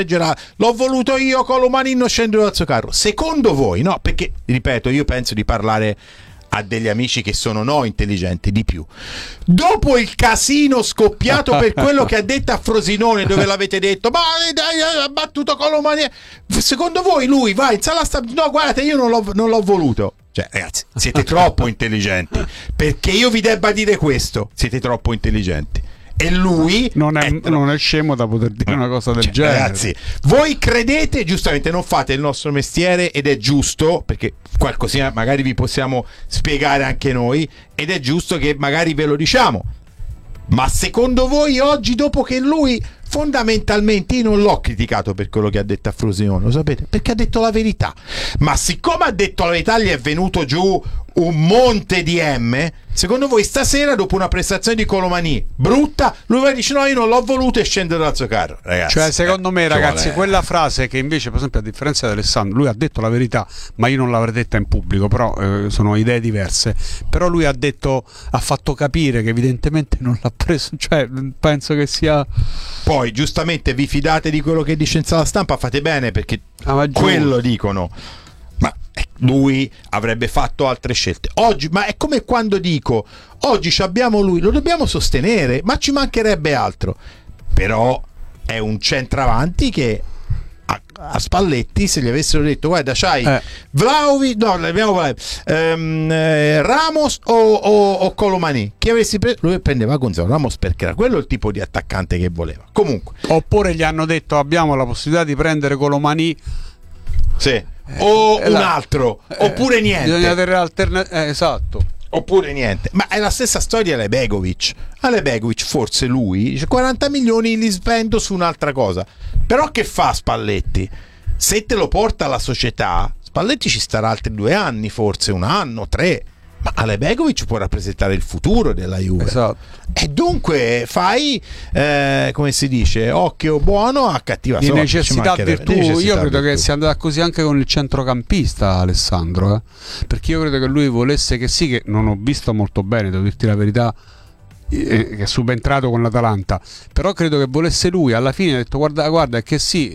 l'ho voluto io, Colomani non scendo dal suo carro. Secondo voi, no? Perché, ripeto, io penso di parlare a degli amici che sono intelligenti di più. Dopo il casino scoppiato per quello che ha detto a Frosinone, dove l'avete detto, ma ha battuto Colomani, secondo voi lui va in sala no, guardate, io non l'ho voluto. Cioè, ragazzi, siete troppo intelligenti, perché io vi debba dire questo, siete troppo intelligenti. E lui non è scemo da poter dire una cosa del genere. Ragazzi, voi credete, giustamente non fate il nostro mestiere, ed è giusto, perché qualcosina magari vi possiamo spiegare anche noi, ed è giusto che magari ve lo diciamo. Ma secondo voi oggi, dopo che lui fondamentalmente, io non l'ho criticato per quello che ha detto a Frosinone, lo sapete? Perché ha detto la verità. Ma siccome ha detto la verità, gli è venuto giù un monte di M. Secondo voi stasera, dopo una prestazione di Colomani brutta, lui va e dice no, io non l'ho voluto e scende dal suo carro, ragazzi? Cioè, secondo me, ragazzi, quella frase che invece, per esempio, a differenza di Alessandro, lui ha detto la verità, ma io non l'avrei detta in pubblico, però sono idee diverse. Però lui ha fatto capire che evidentemente non l'ha preso, cioè penso che sia. Poi giustamente vi fidate di quello che dice in sala stampa, fate bene, perché quello dicono. Ma lui avrebbe fatto altre scelte oggi, ma è come quando dico oggi abbiamo lui, lo dobbiamo sostenere, ma ci mancherebbe altro. Però è un centravanti che a Spalletti, se gli avessero detto guarda c'hai Vlahovic, Ramos o Colomani, chi avessi preso? Lui prendeva Gonzalo Ramos, perché era quello il tipo di attaccante che voleva. Comunque, oppure gli hanno detto abbiamo la possibilità di prendere Colomani, o un altro, oppure niente. Bisogna avere esatto. Oppure niente. Ma è la stessa storia Begovic, forse lui dice 40 milioni li spendo su un'altra cosa. Però che fa Spalletti? Se te lo porta alla società, Spalletti ci starà altri 2 anni, forse 1 anno, 3. Ma Begovic può rappresentare il futuro della Juve. Esatto. E dunque fai, come si dice, occhio buono a cattiva sorte. Di necessità virtù. Io credo che sia andata così anche con il centrocampista Alessandro, perché io credo che lui volesse che non ho visto molto bene, devo dirti la verità, che è subentrato con l'Atalanta, però credo che volesse lui, alla fine ha detto guarda che ci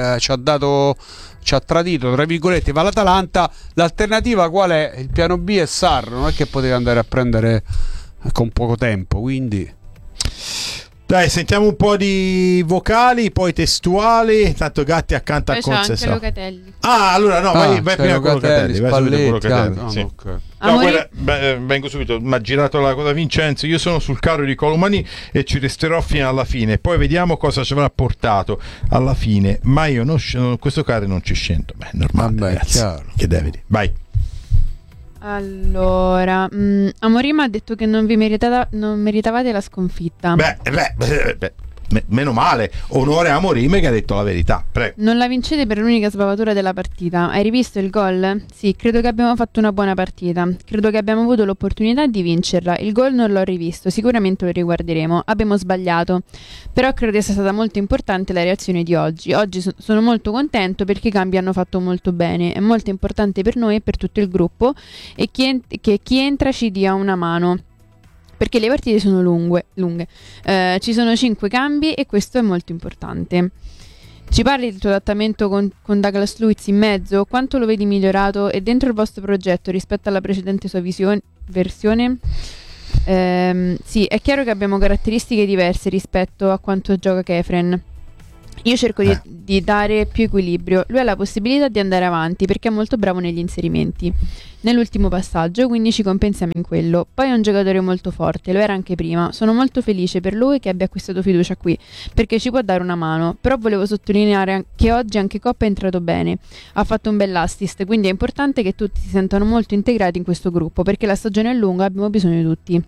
ha tradito, tra virgolette, va l'Atalanta, l'alternativa qual è? Il piano B è Sarr, non è che poteva andare a prendere con poco tempo, quindi dai, sentiamo un po' di vocali, poi testuali. Intanto Gatti accanto a Concesao. Allora no, vai prima con Locatelli, sì. Okay. Vengo subito. Mi ha girato la cosa Vincenzo, io sono sul carro di Colomani e ci resterò fino alla fine, poi vediamo cosa ci avrà portato alla fine, ma io questo carro non ci scendo. Beh, normale, ragazzi. Che devi dire? Vai. Allora, Amorim ha detto che non meritavate la sconfitta. Meno male, onore a Amorim che ha detto la verità. Prego. Non la vincete per l'unica sbavatura della partita. Hai rivisto il gol? Sì, credo che abbiamo fatto una buona partita. Credo che abbiamo avuto l'opportunità di vincerla. Il gol non l'ho rivisto, sicuramente lo riguarderemo. Abbiamo sbagliato, però credo sia stata molto importante la reazione di oggi. Oggi sono molto contento perché i cambi hanno fatto molto bene. È molto importante per noi e per tutto il gruppo e che chi entra ci dia una mano, perché le partite sono lunghe. Ci sono 5 cambi e questo è molto importante. Ci parli del tuo adattamento con Douglas Luiz in mezzo? Quanto lo vedi migliorato e dentro il vostro progetto rispetto alla precedente sua versione? Sì, è chiaro che abbiamo caratteristiche diverse rispetto a quanto gioca Kefren. Io cerco di dare più equilibrio. Lui ha la possibilità di andare avanti perché è molto bravo negli inserimenti nell'ultimo passaggio, quindi ci compensiamo in quello. Poi è un giocatore molto forte, lo era anche prima. Sono molto felice per lui che abbia acquistato fiducia qui, perché ci può dare una mano. Però volevo sottolineare che oggi anche Coppa è entrato bene, ha fatto un bell'assist, quindi è importante che tutti si sentano molto integrati in questo gruppo, perché la stagione è lunga e abbiamo bisogno di tutti.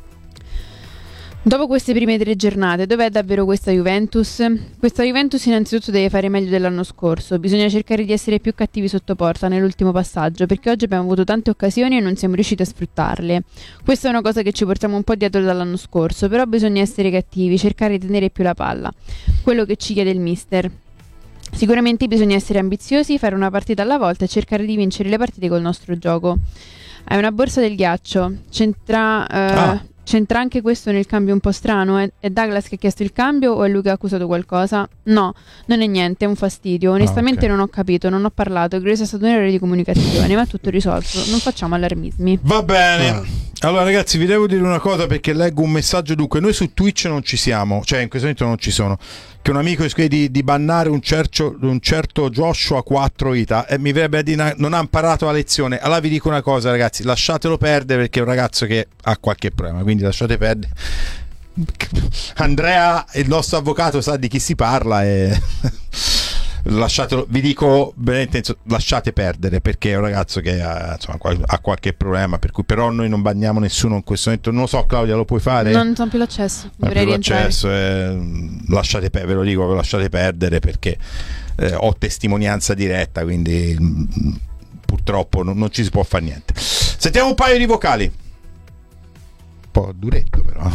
Dopo queste prime 3 giornate, dov'è davvero questa Juventus? Questa Juventus innanzitutto deve fare meglio dell'anno scorso. Bisogna cercare di essere più cattivi sotto porta nell'ultimo passaggio, perché oggi abbiamo avuto tante occasioni e non siamo riusciti a sfruttarle. Questa è una cosa che ci portiamo un po' dietro dall'anno scorso, però bisogna essere cattivi, cercare di tenere più la palla. Quello che ci chiede il mister. Sicuramente bisogna essere ambiziosi, fare una partita alla volta e cercare di vincere le partite col nostro gioco. Hai una borsa del ghiaccio. C'entra anche questo nel cambio un po' strano? È Douglas che ha chiesto il cambio o è lui che ha accusato qualcosa? No, non è niente, è un fastidio. Onestamente non ho capito, non ho parlato. Credo sia stato un errore di comunicazione, ma è tutto risolto. Non facciamo allarmismi. Va bene. Allora ragazzi, vi devo dire una cosa perché leggo un messaggio. Dunque, noi su Twitch non ci siamo, cioè in questo momento non ci sono. Che un amico chiede di bannare un certo Joshua 4 Ita e mi verrebbe a dire non ha imparato la lezione. Allora vi dico una cosa ragazzi, lasciatelo perdere perché è un ragazzo che ha qualche problema, quindi lasciate perdere. Andrea, il nostro avvocato, sa di chi si parla e lasciatelo, vi dico veramente, lasciate perdere perché è un ragazzo che ha qualche problema, per cui però noi non banniamo nessuno in questo momento. Non lo so, Claudia, lo puoi fare? Non ho più l'accesso, dovrei rientrare. Lasciate ve lo dico, lasciate perdere perché ho testimonianza diretta, quindi purtroppo non ci si può fare niente. Sentiamo un paio di vocali, un po' duretto però.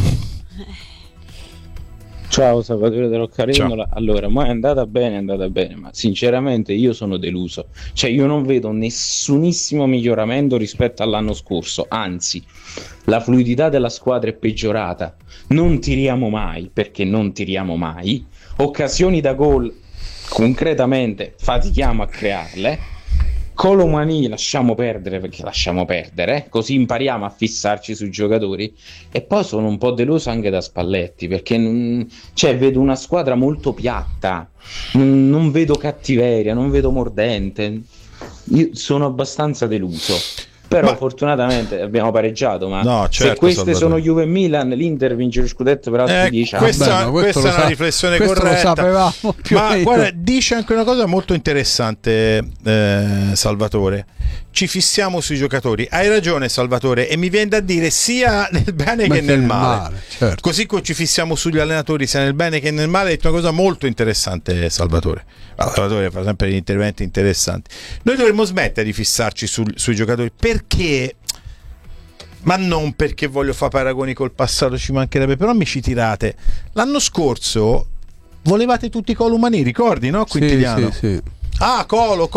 Ciao Salvatore da Roccarendola. Allora, ma è andata bene, ma sinceramente io sono deluso. Cioè io non vedo nessunissimo miglioramento rispetto all'anno scorso, anzi la fluidità della squadra è peggiorata. Non tiriamo mai, perché non tiriamo mai. Occasioni da gol concretamente fatichiamo a crearle. Colomani lasciamo perdere perché lasciamo perdere, così impariamo a fissarci sui giocatori. E poi sono un po' deluso anche da Spalletti perché vedo una squadra molto piatta, non vedo cattiveria, non vedo mordente. Io sono abbastanza deluso. Però fortunatamente abbiamo pareggiato, ma no, certo, se queste sono Juve e Milan, l'Inter vince lo scudetto per altri 10 anni. Questa è una riflessione corretta. Lo sapevamo ma guarda, dice anche una cosa molto interessante Salvatore. Ci fissiamo sui giocatori. Hai ragione Salvatore, e mi viene da dire sia nel bene che nel male. Certo. Così come ci fissiamo sugli allenatori sia nel bene che nel male. Hai detto una cosa molto interessante Salvatore. Salvatore fa sempre degli interventi interessanti. Noi dovremmo smettere di fissarci sui giocatori, perché, ma non perché voglio fare paragoni col passato, ci mancherebbe, però mi ci tirate. L'anno scorso volevate tutti Colomani, ricordi, no? Quintiliano. Sì. Ah, Colo.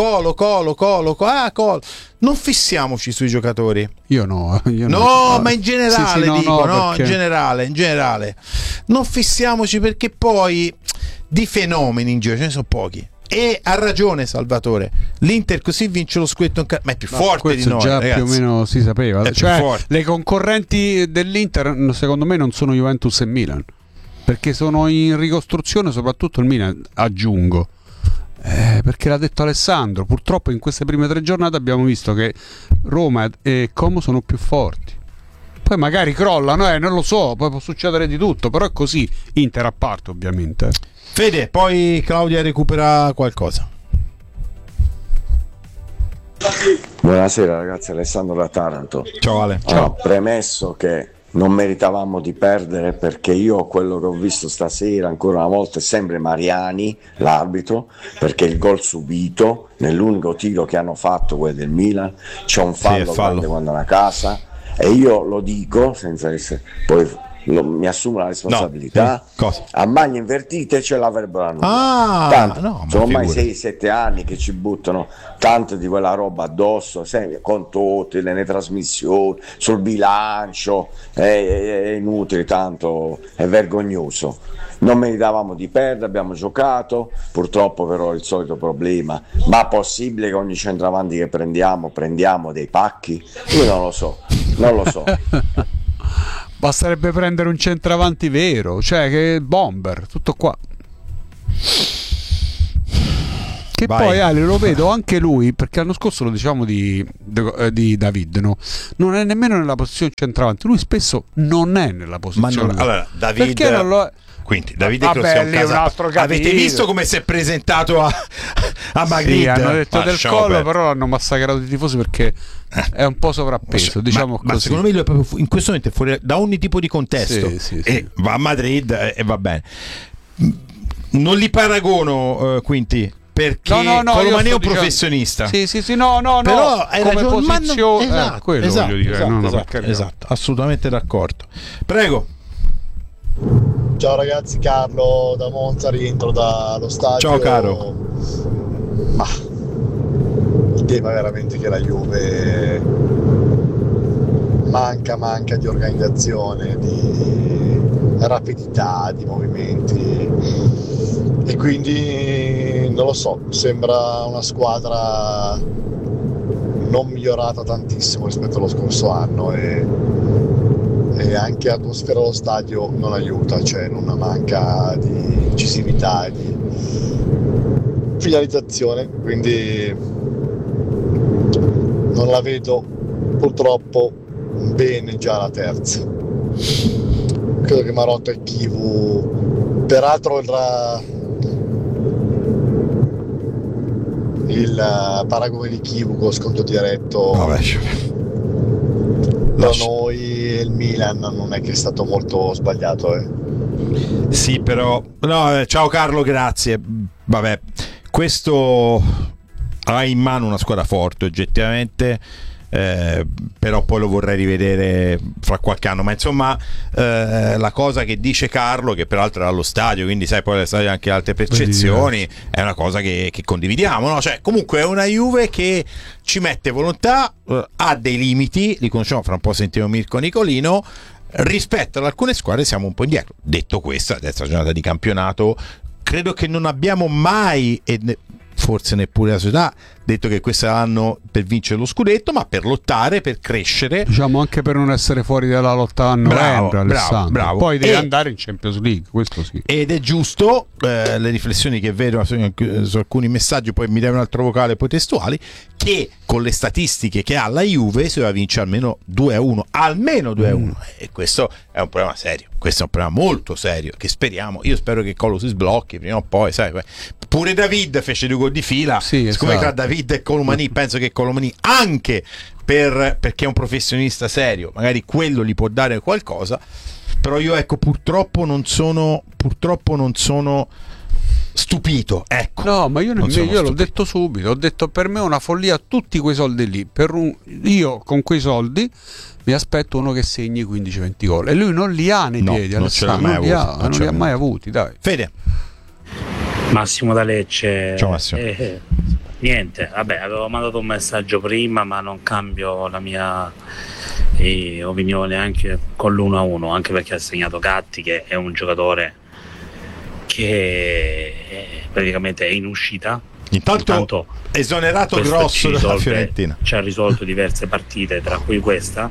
Non fissiamoci sui giocatori. Io no, ma in generale in generale. Non fissiamoci, perché poi di fenomeni in giro ce ne sono pochi. E ha ragione Salvatore, l'Inter così vince lo scudetto, ma è più forte di noi, già ragazzi. Più o meno si sapeva, cioè, le concorrenti dell'Inter secondo me non sono Juventus e Milan, perché sono in ricostruzione, soprattutto il Milan, aggiungo. Perché l'ha detto Alessandro, purtroppo in queste prime 3 giornate abbiamo visto che Roma e Como sono più forti. Poi magari crollano, non lo so, poi può succedere di tutto, però è così. Inter a parte, ovviamente. Fede, poi Claudia recupera qualcosa. Buonasera ragazzi, Alessandro da Taranto. Ciao Ale. Ciao. Premesso che non meritavamo di perdere, perché io quello che ho visto stasera ancora una volta è sempre Mariani l'arbitro, perché il gol subito nell'unico tiro che hanno fatto, quello del Milan, c'è un fallo, grande quando è a casa, e io lo dico senza essere poi mi assumo la responsabilità. A maglie invertite ce l'avrebbero annullato. Tanto, sono ormai 6-7 anni che ci buttano tanto di quella roba addosso, con tutte le trasmissioni sul bilancio, è inutile, tanto è vergognoso. Non meritavamo di perdere, abbiamo giocato, purtroppo però il solito problema. Ma possibile che ogni centravanti che prendiamo dei pacchi? Io non lo so. Basterebbe prendere un centravanti vero, cioè che bomber, tutto qua. Che Vai. poi Ale lo vedo anche lui, perché l'anno scorso lo diciamo di David, no? Non è nemmeno nella posizione centravanti, lui spesso non è nella posizione. Allora, David, perché non lo è? Quindi Davide avete visto come si è presentato a Magritte? Sì, hanno detto del collo, però l'hanno massacrato i tifosi perché è un po' sovrappeso, diciamo così. Ma secondo me lui è proprio in questo momento è fuori da ogni tipo di contesto, e va a Madrid e va bene. Non li paragono, Quinti, perché Colomani è un professionista. Sì, però hai come ragione, posizione, quello voglio dire. Esatto, assolutamente d'accordo. Prego. Ciao ragazzi, Carlo da Monza, rientro dallo stadio. Ciao caro. Ma il tema è veramente che la Juve manca di organizzazione, di rapidità, di movimenti, e quindi non lo so, sembra una squadra non migliorata tantissimo rispetto allo scorso anno, e anche l'atmosfera allo stadio non aiuta, cioè una manca di incisività e di finalizzazione, quindi non la vedo purtroppo bene già la terza. Credo che Marotta e Chivu, peraltro il paragone di Chivu con sconto diretto da noi e il Milan non è che è stato molto sbagliato, Sì, però ciao Carlo, grazie. Vabbè, questo ha in mano una squadra forte oggettivamente, però poi lo vorrei rivedere fra qualche anno. Ma insomma, la cosa che dice Carlo, che peraltro era allo stadio, quindi sai, poi allo stadio anche altre percezioni, è una cosa che condividiamo, no? Cioè, comunque è una Juve che ci mette volontà, ha dei limiti, li conosciamo, fra un po' sentiremo Mirko Nicolino. Rispetto ad alcune squadre siamo un po' indietro. Detto questo, la terza giornata di campionato, credo che non abbiamo mai, forse neppure la società, detto che questo è l'anno per vincere lo scudetto, ma per lottare, per crescere, diciamo, anche per non essere fuori dalla lotta a novembre. Bravo. Poi devi andare in Champions League, questo sì. Ed è giusto, le riflessioni che vedo su alcuni messaggi, poi mi dai un altro vocale, poi testuali, che con le statistiche che ha la Juve si deve vincere almeno 2-1, e questo è un problema serio, questo è un problema molto serio, che io spero che Colo si sblocchi prima o poi, sai, pure David fece 2 gol di fila, siccome tra David e Colomani, penso che Colomani, anche perché è un professionista serio, magari quello gli può dare qualcosa, però io purtroppo non sono stupito, ecco. No, ma io l'ho detto subito, ho detto, per me è una follia tutti quei soldi lì, io con quei soldi mi aspetto uno che segni 15-20 gol, e lui non li ha nei piedi, non li ha mai avuti, dai. Fede. Massimo da Lecce. Ciao Massimo. Niente, vabbè, avevo mandato un messaggio prima, ma non cambio la mia opinione anche con l'1-1, anche perché ha segnato Gatti, che è un giocatore che praticamente è in uscita. Intanto esonerato grosso dalla Fiorentina, ci ha risolto diverse partite, tra cui questa,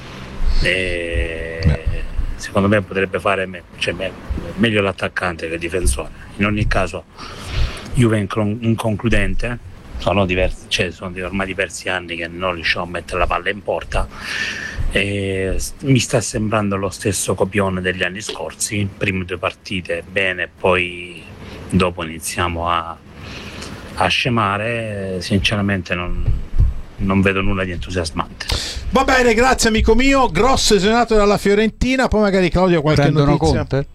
e secondo me potrebbe fare meglio l'attaccante che il difensore. In ogni caso Juve inconcludente, sono ormai diversi anni che non riusciamo a mettere la palla in porta, e mi sta sembrando lo stesso copione degli anni scorsi, prime 2 partite bene, poi dopo iniziamo a scemare. Sinceramente non vedo nulla di entusiasmante. Va bene, grazie amico mio. Grosso esonerato dalla Fiorentina, poi magari Claudio qualche Prendono notizia. Conte?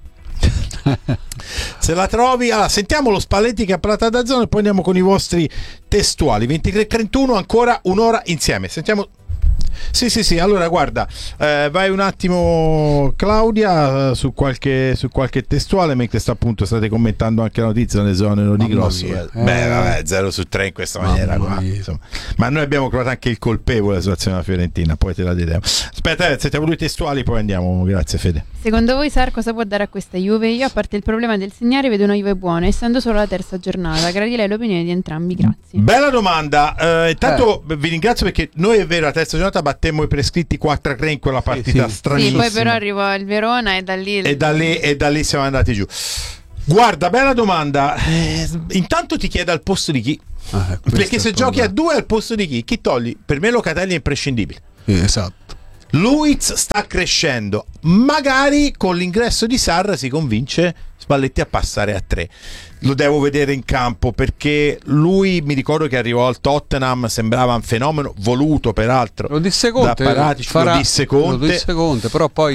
Se la trovi. Allora, sentiamo lo Spalletti che ha parlato da zona e poi andiamo con i vostri testuali. 23:31, ancora un'ora insieme. Sentiamo. Sì, allora guarda, vai un attimo Claudia su qualche testuale, mentre state commentando anche la notizia nelle zone di Grosso. Beh, vabbè, 0 su 3 in questa maniera qua, insomma. Ma noi abbiamo trovato anche il colpevole della situazione della Fiorentina, poi te la diremo. Aspetta, sentiamo due testuali, poi andiamo. Grazie Fede. Secondo voi Sarr cosa può dare a questa Juve? Io, a parte il problema del segnare, vedo una Juve buona, essendo solo la terza giornata. Gradirei l'opinione di entrambi, grazie. Bella domanda. Intanto vi ringrazio, perché noi, è vero, la terza giornata battemmo i prescritti 4-3 in quella partita stranissima. Sì, poi però arrivò il Verona e da lì siamo andati giù. Guarda, bella domanda. Intanto ti chiedo al posto di chi? Perché se giochi a 2 al posto di chi togli? Per me Locatelli è imprescindibile. Esatto. Luiz sta crescendo, magari con l'ingresso di Sarr si convince Spalletti a passare a 3. Lo devo vedere in campo, perché lui, mi ricordo che arrivò al Tottenham, sembrava un fenomeno, voluto peraltro. Lo disse Conte, lo disse Conte, però poi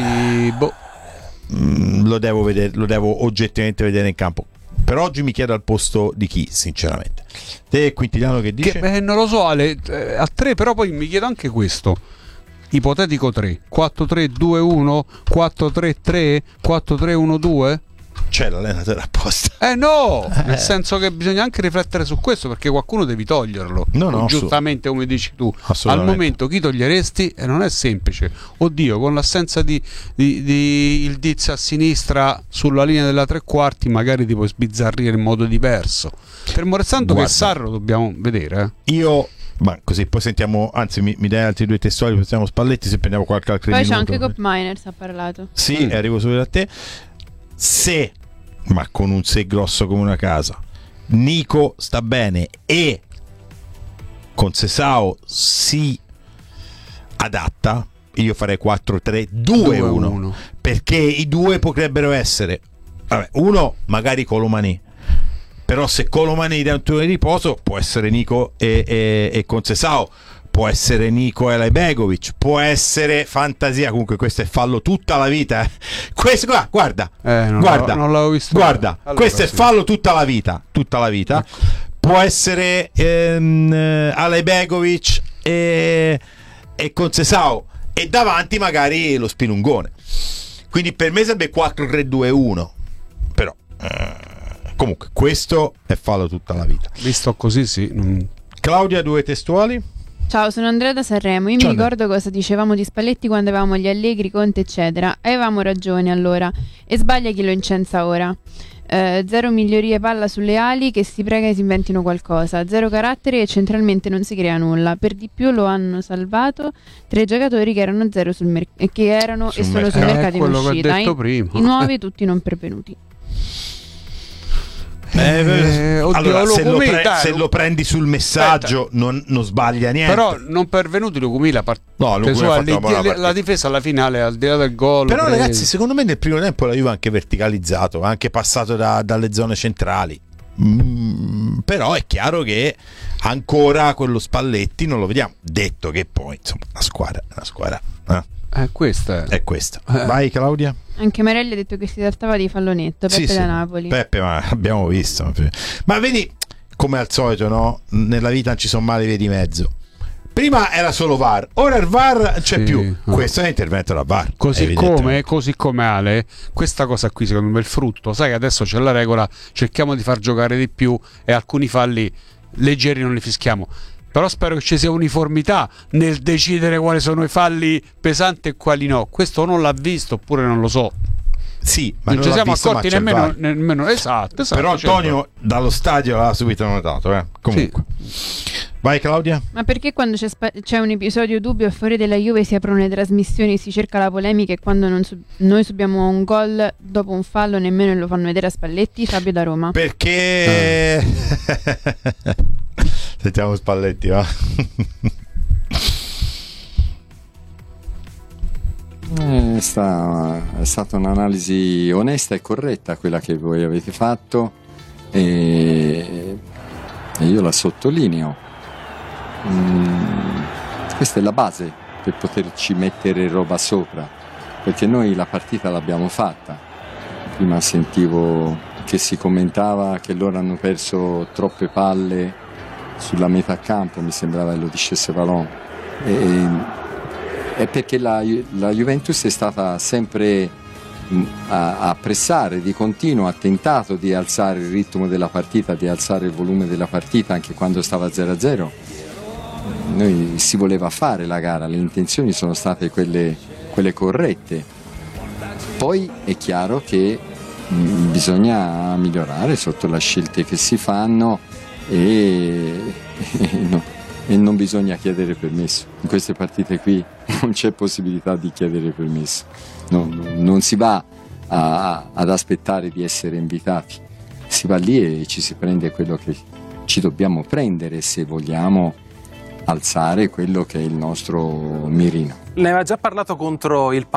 lo devo oggettivamente vedere in campo. Per oggi mi chiedo al posto di chi, sinceramente. Te Quintiliano che dici? Non lo so, Ale, a 3, però poi mi chiedo anche questo. Ipotetico 3, 4-3-2-1, 4-3-3, 4-3-1-2. C'è l'allenatore apposta. Nel senso che bisogna anche riflettere su questo, perché qualcuno devi toglierlo. No, giustamente, come dici tu. Al momento chi toglieresti? E non è semplice. Oddio, con l'assenza di il Diz a sinistra sulla linea della tre quarti, magari ti puoi sbizzarrire in modo diverso. Fermo restando che Sarr lo dobbiamo vedere. Ma così poi sentiamo, anzi mi dai altri due testuali, pensiamo Spalletti, se prendiamo qualche altro poi minuto. C'è anche Cop Miners, ha parlato. Sì, arrivo subito a te. Se, ma con un se grosso come una casa, Nico sta bene e con Sesao si adatta, io farei 4-3-2-1, perché i due potrebbero essere, uno magari Colomani, però se Colomani dà un turno di riposo può essere Nico e Concesao, può essere Nico e Begovic, può essere fantasia. Comunque questo è fallo tutta la vita. Questo qua, guarda, non l'avevo visto. Guarda, allora, questo è fallo tutta la vita. Può essere Ale Begovic e Concesao, e davanti magari lo Spinungone. Quindi per me sarebbe 4-3-2-1. Però comunque questo è fallo tutta la vita. Visto così, sì. Claudia, due testuali. Ciao, sono Andrea da Sanremo. Io mi ricordo cosa dicevamo di Spalletti quando avevamo gli Allegri, Conte eccetera. Avevamo ragione allora, e sbaglia chi lo incensa ora. Zero migliorie palla sulle ali, che si prega e si inventino qualcosa. Zero carattere e centralmente non si crea nulla. Per di più lo hanno salvato 3 giocatori che erano zero sul mercato e sono sul mercato in uscita. I nuovi tutti non pervenuti. Allora, se lo prendi sul messaggio non sbaglia niente. Però non pervenuti Lucumila, la difesa alla finale, al di là del gol. Però ragazzi, secondo me nel primo tempo la Juve ha anche verticalizzato, ha anche passato dalle zone centrali. Però è chiaro che ancora quello Spalletti non lo vediamo. Detto che poi insomma la squadra questa è questa. Vai Claudia. Anche Marelli ha detto che si trattava di fallonetto. Peppe da Napoli. Peppe, ma abbiamo visto. Ma vedi, come al solito, no? Nella vita non ci sono male vie di mezzo. Prima era solo VAR, ora il VAR c'è più. Questo è intervento da VAR. Così come Ale, questa cosa qui secondo me è il frutto. Sai che adesso c'è la regola, cerchiamo di far giocare di più e alcuni falli leggeri non li fischiamo. Però spero che ci sia uniformità nel decidere quali sono i falli pesanti e quali no. Questo non l'ha visto, oppure non lo so. Sì, ma non ci siamo accorti nemmeno. Esatto. Però Antonio dallo stadio l'ha subito notato. Comunque. Sì. Vai Claudia. Ma perché quando c'è un episodio dubbio a favore della Juve si aprono le trasmissioni, si cerca la polemica, e quando noi subiamo un gol dopo un fallo nemmeno lo fanno vedere a Spalletti? Fabio da Roma. Perché sentiamo Spalletti, va. È stata un'analisi onesta e corretta quella che voi avete fatto, e io la sottolineo. Questa è la base per poterci mettere roba sopra, perché noi la partita l'abbiamo fatta. Prima sentivo che si commentava che loro hanno perso troppe palle sulla metà campo, mi sembrava che lo dicesse Valon. È perché la Juventus è stata sempre a pressare di continuo, ha tentato di alzare il ritmo della partita, di alzare il volume della partita anche quando stava 0-0. Noi si voleva fare la gara, le intenzioni sono state quelle corrette. Poi è chiaro che bisogna migliorare sotto le scelte che si fanno e non bisogna chiedere permesso. In queste partite qui non c'è possibilità di chiedere permesso, non si va ad aspettare di essere invitati, si va lì e ci si prende quello che ci dobbiamo prendere se vogliamo alzare quello che è il nostro mirino. Ne aveva già parlato contro il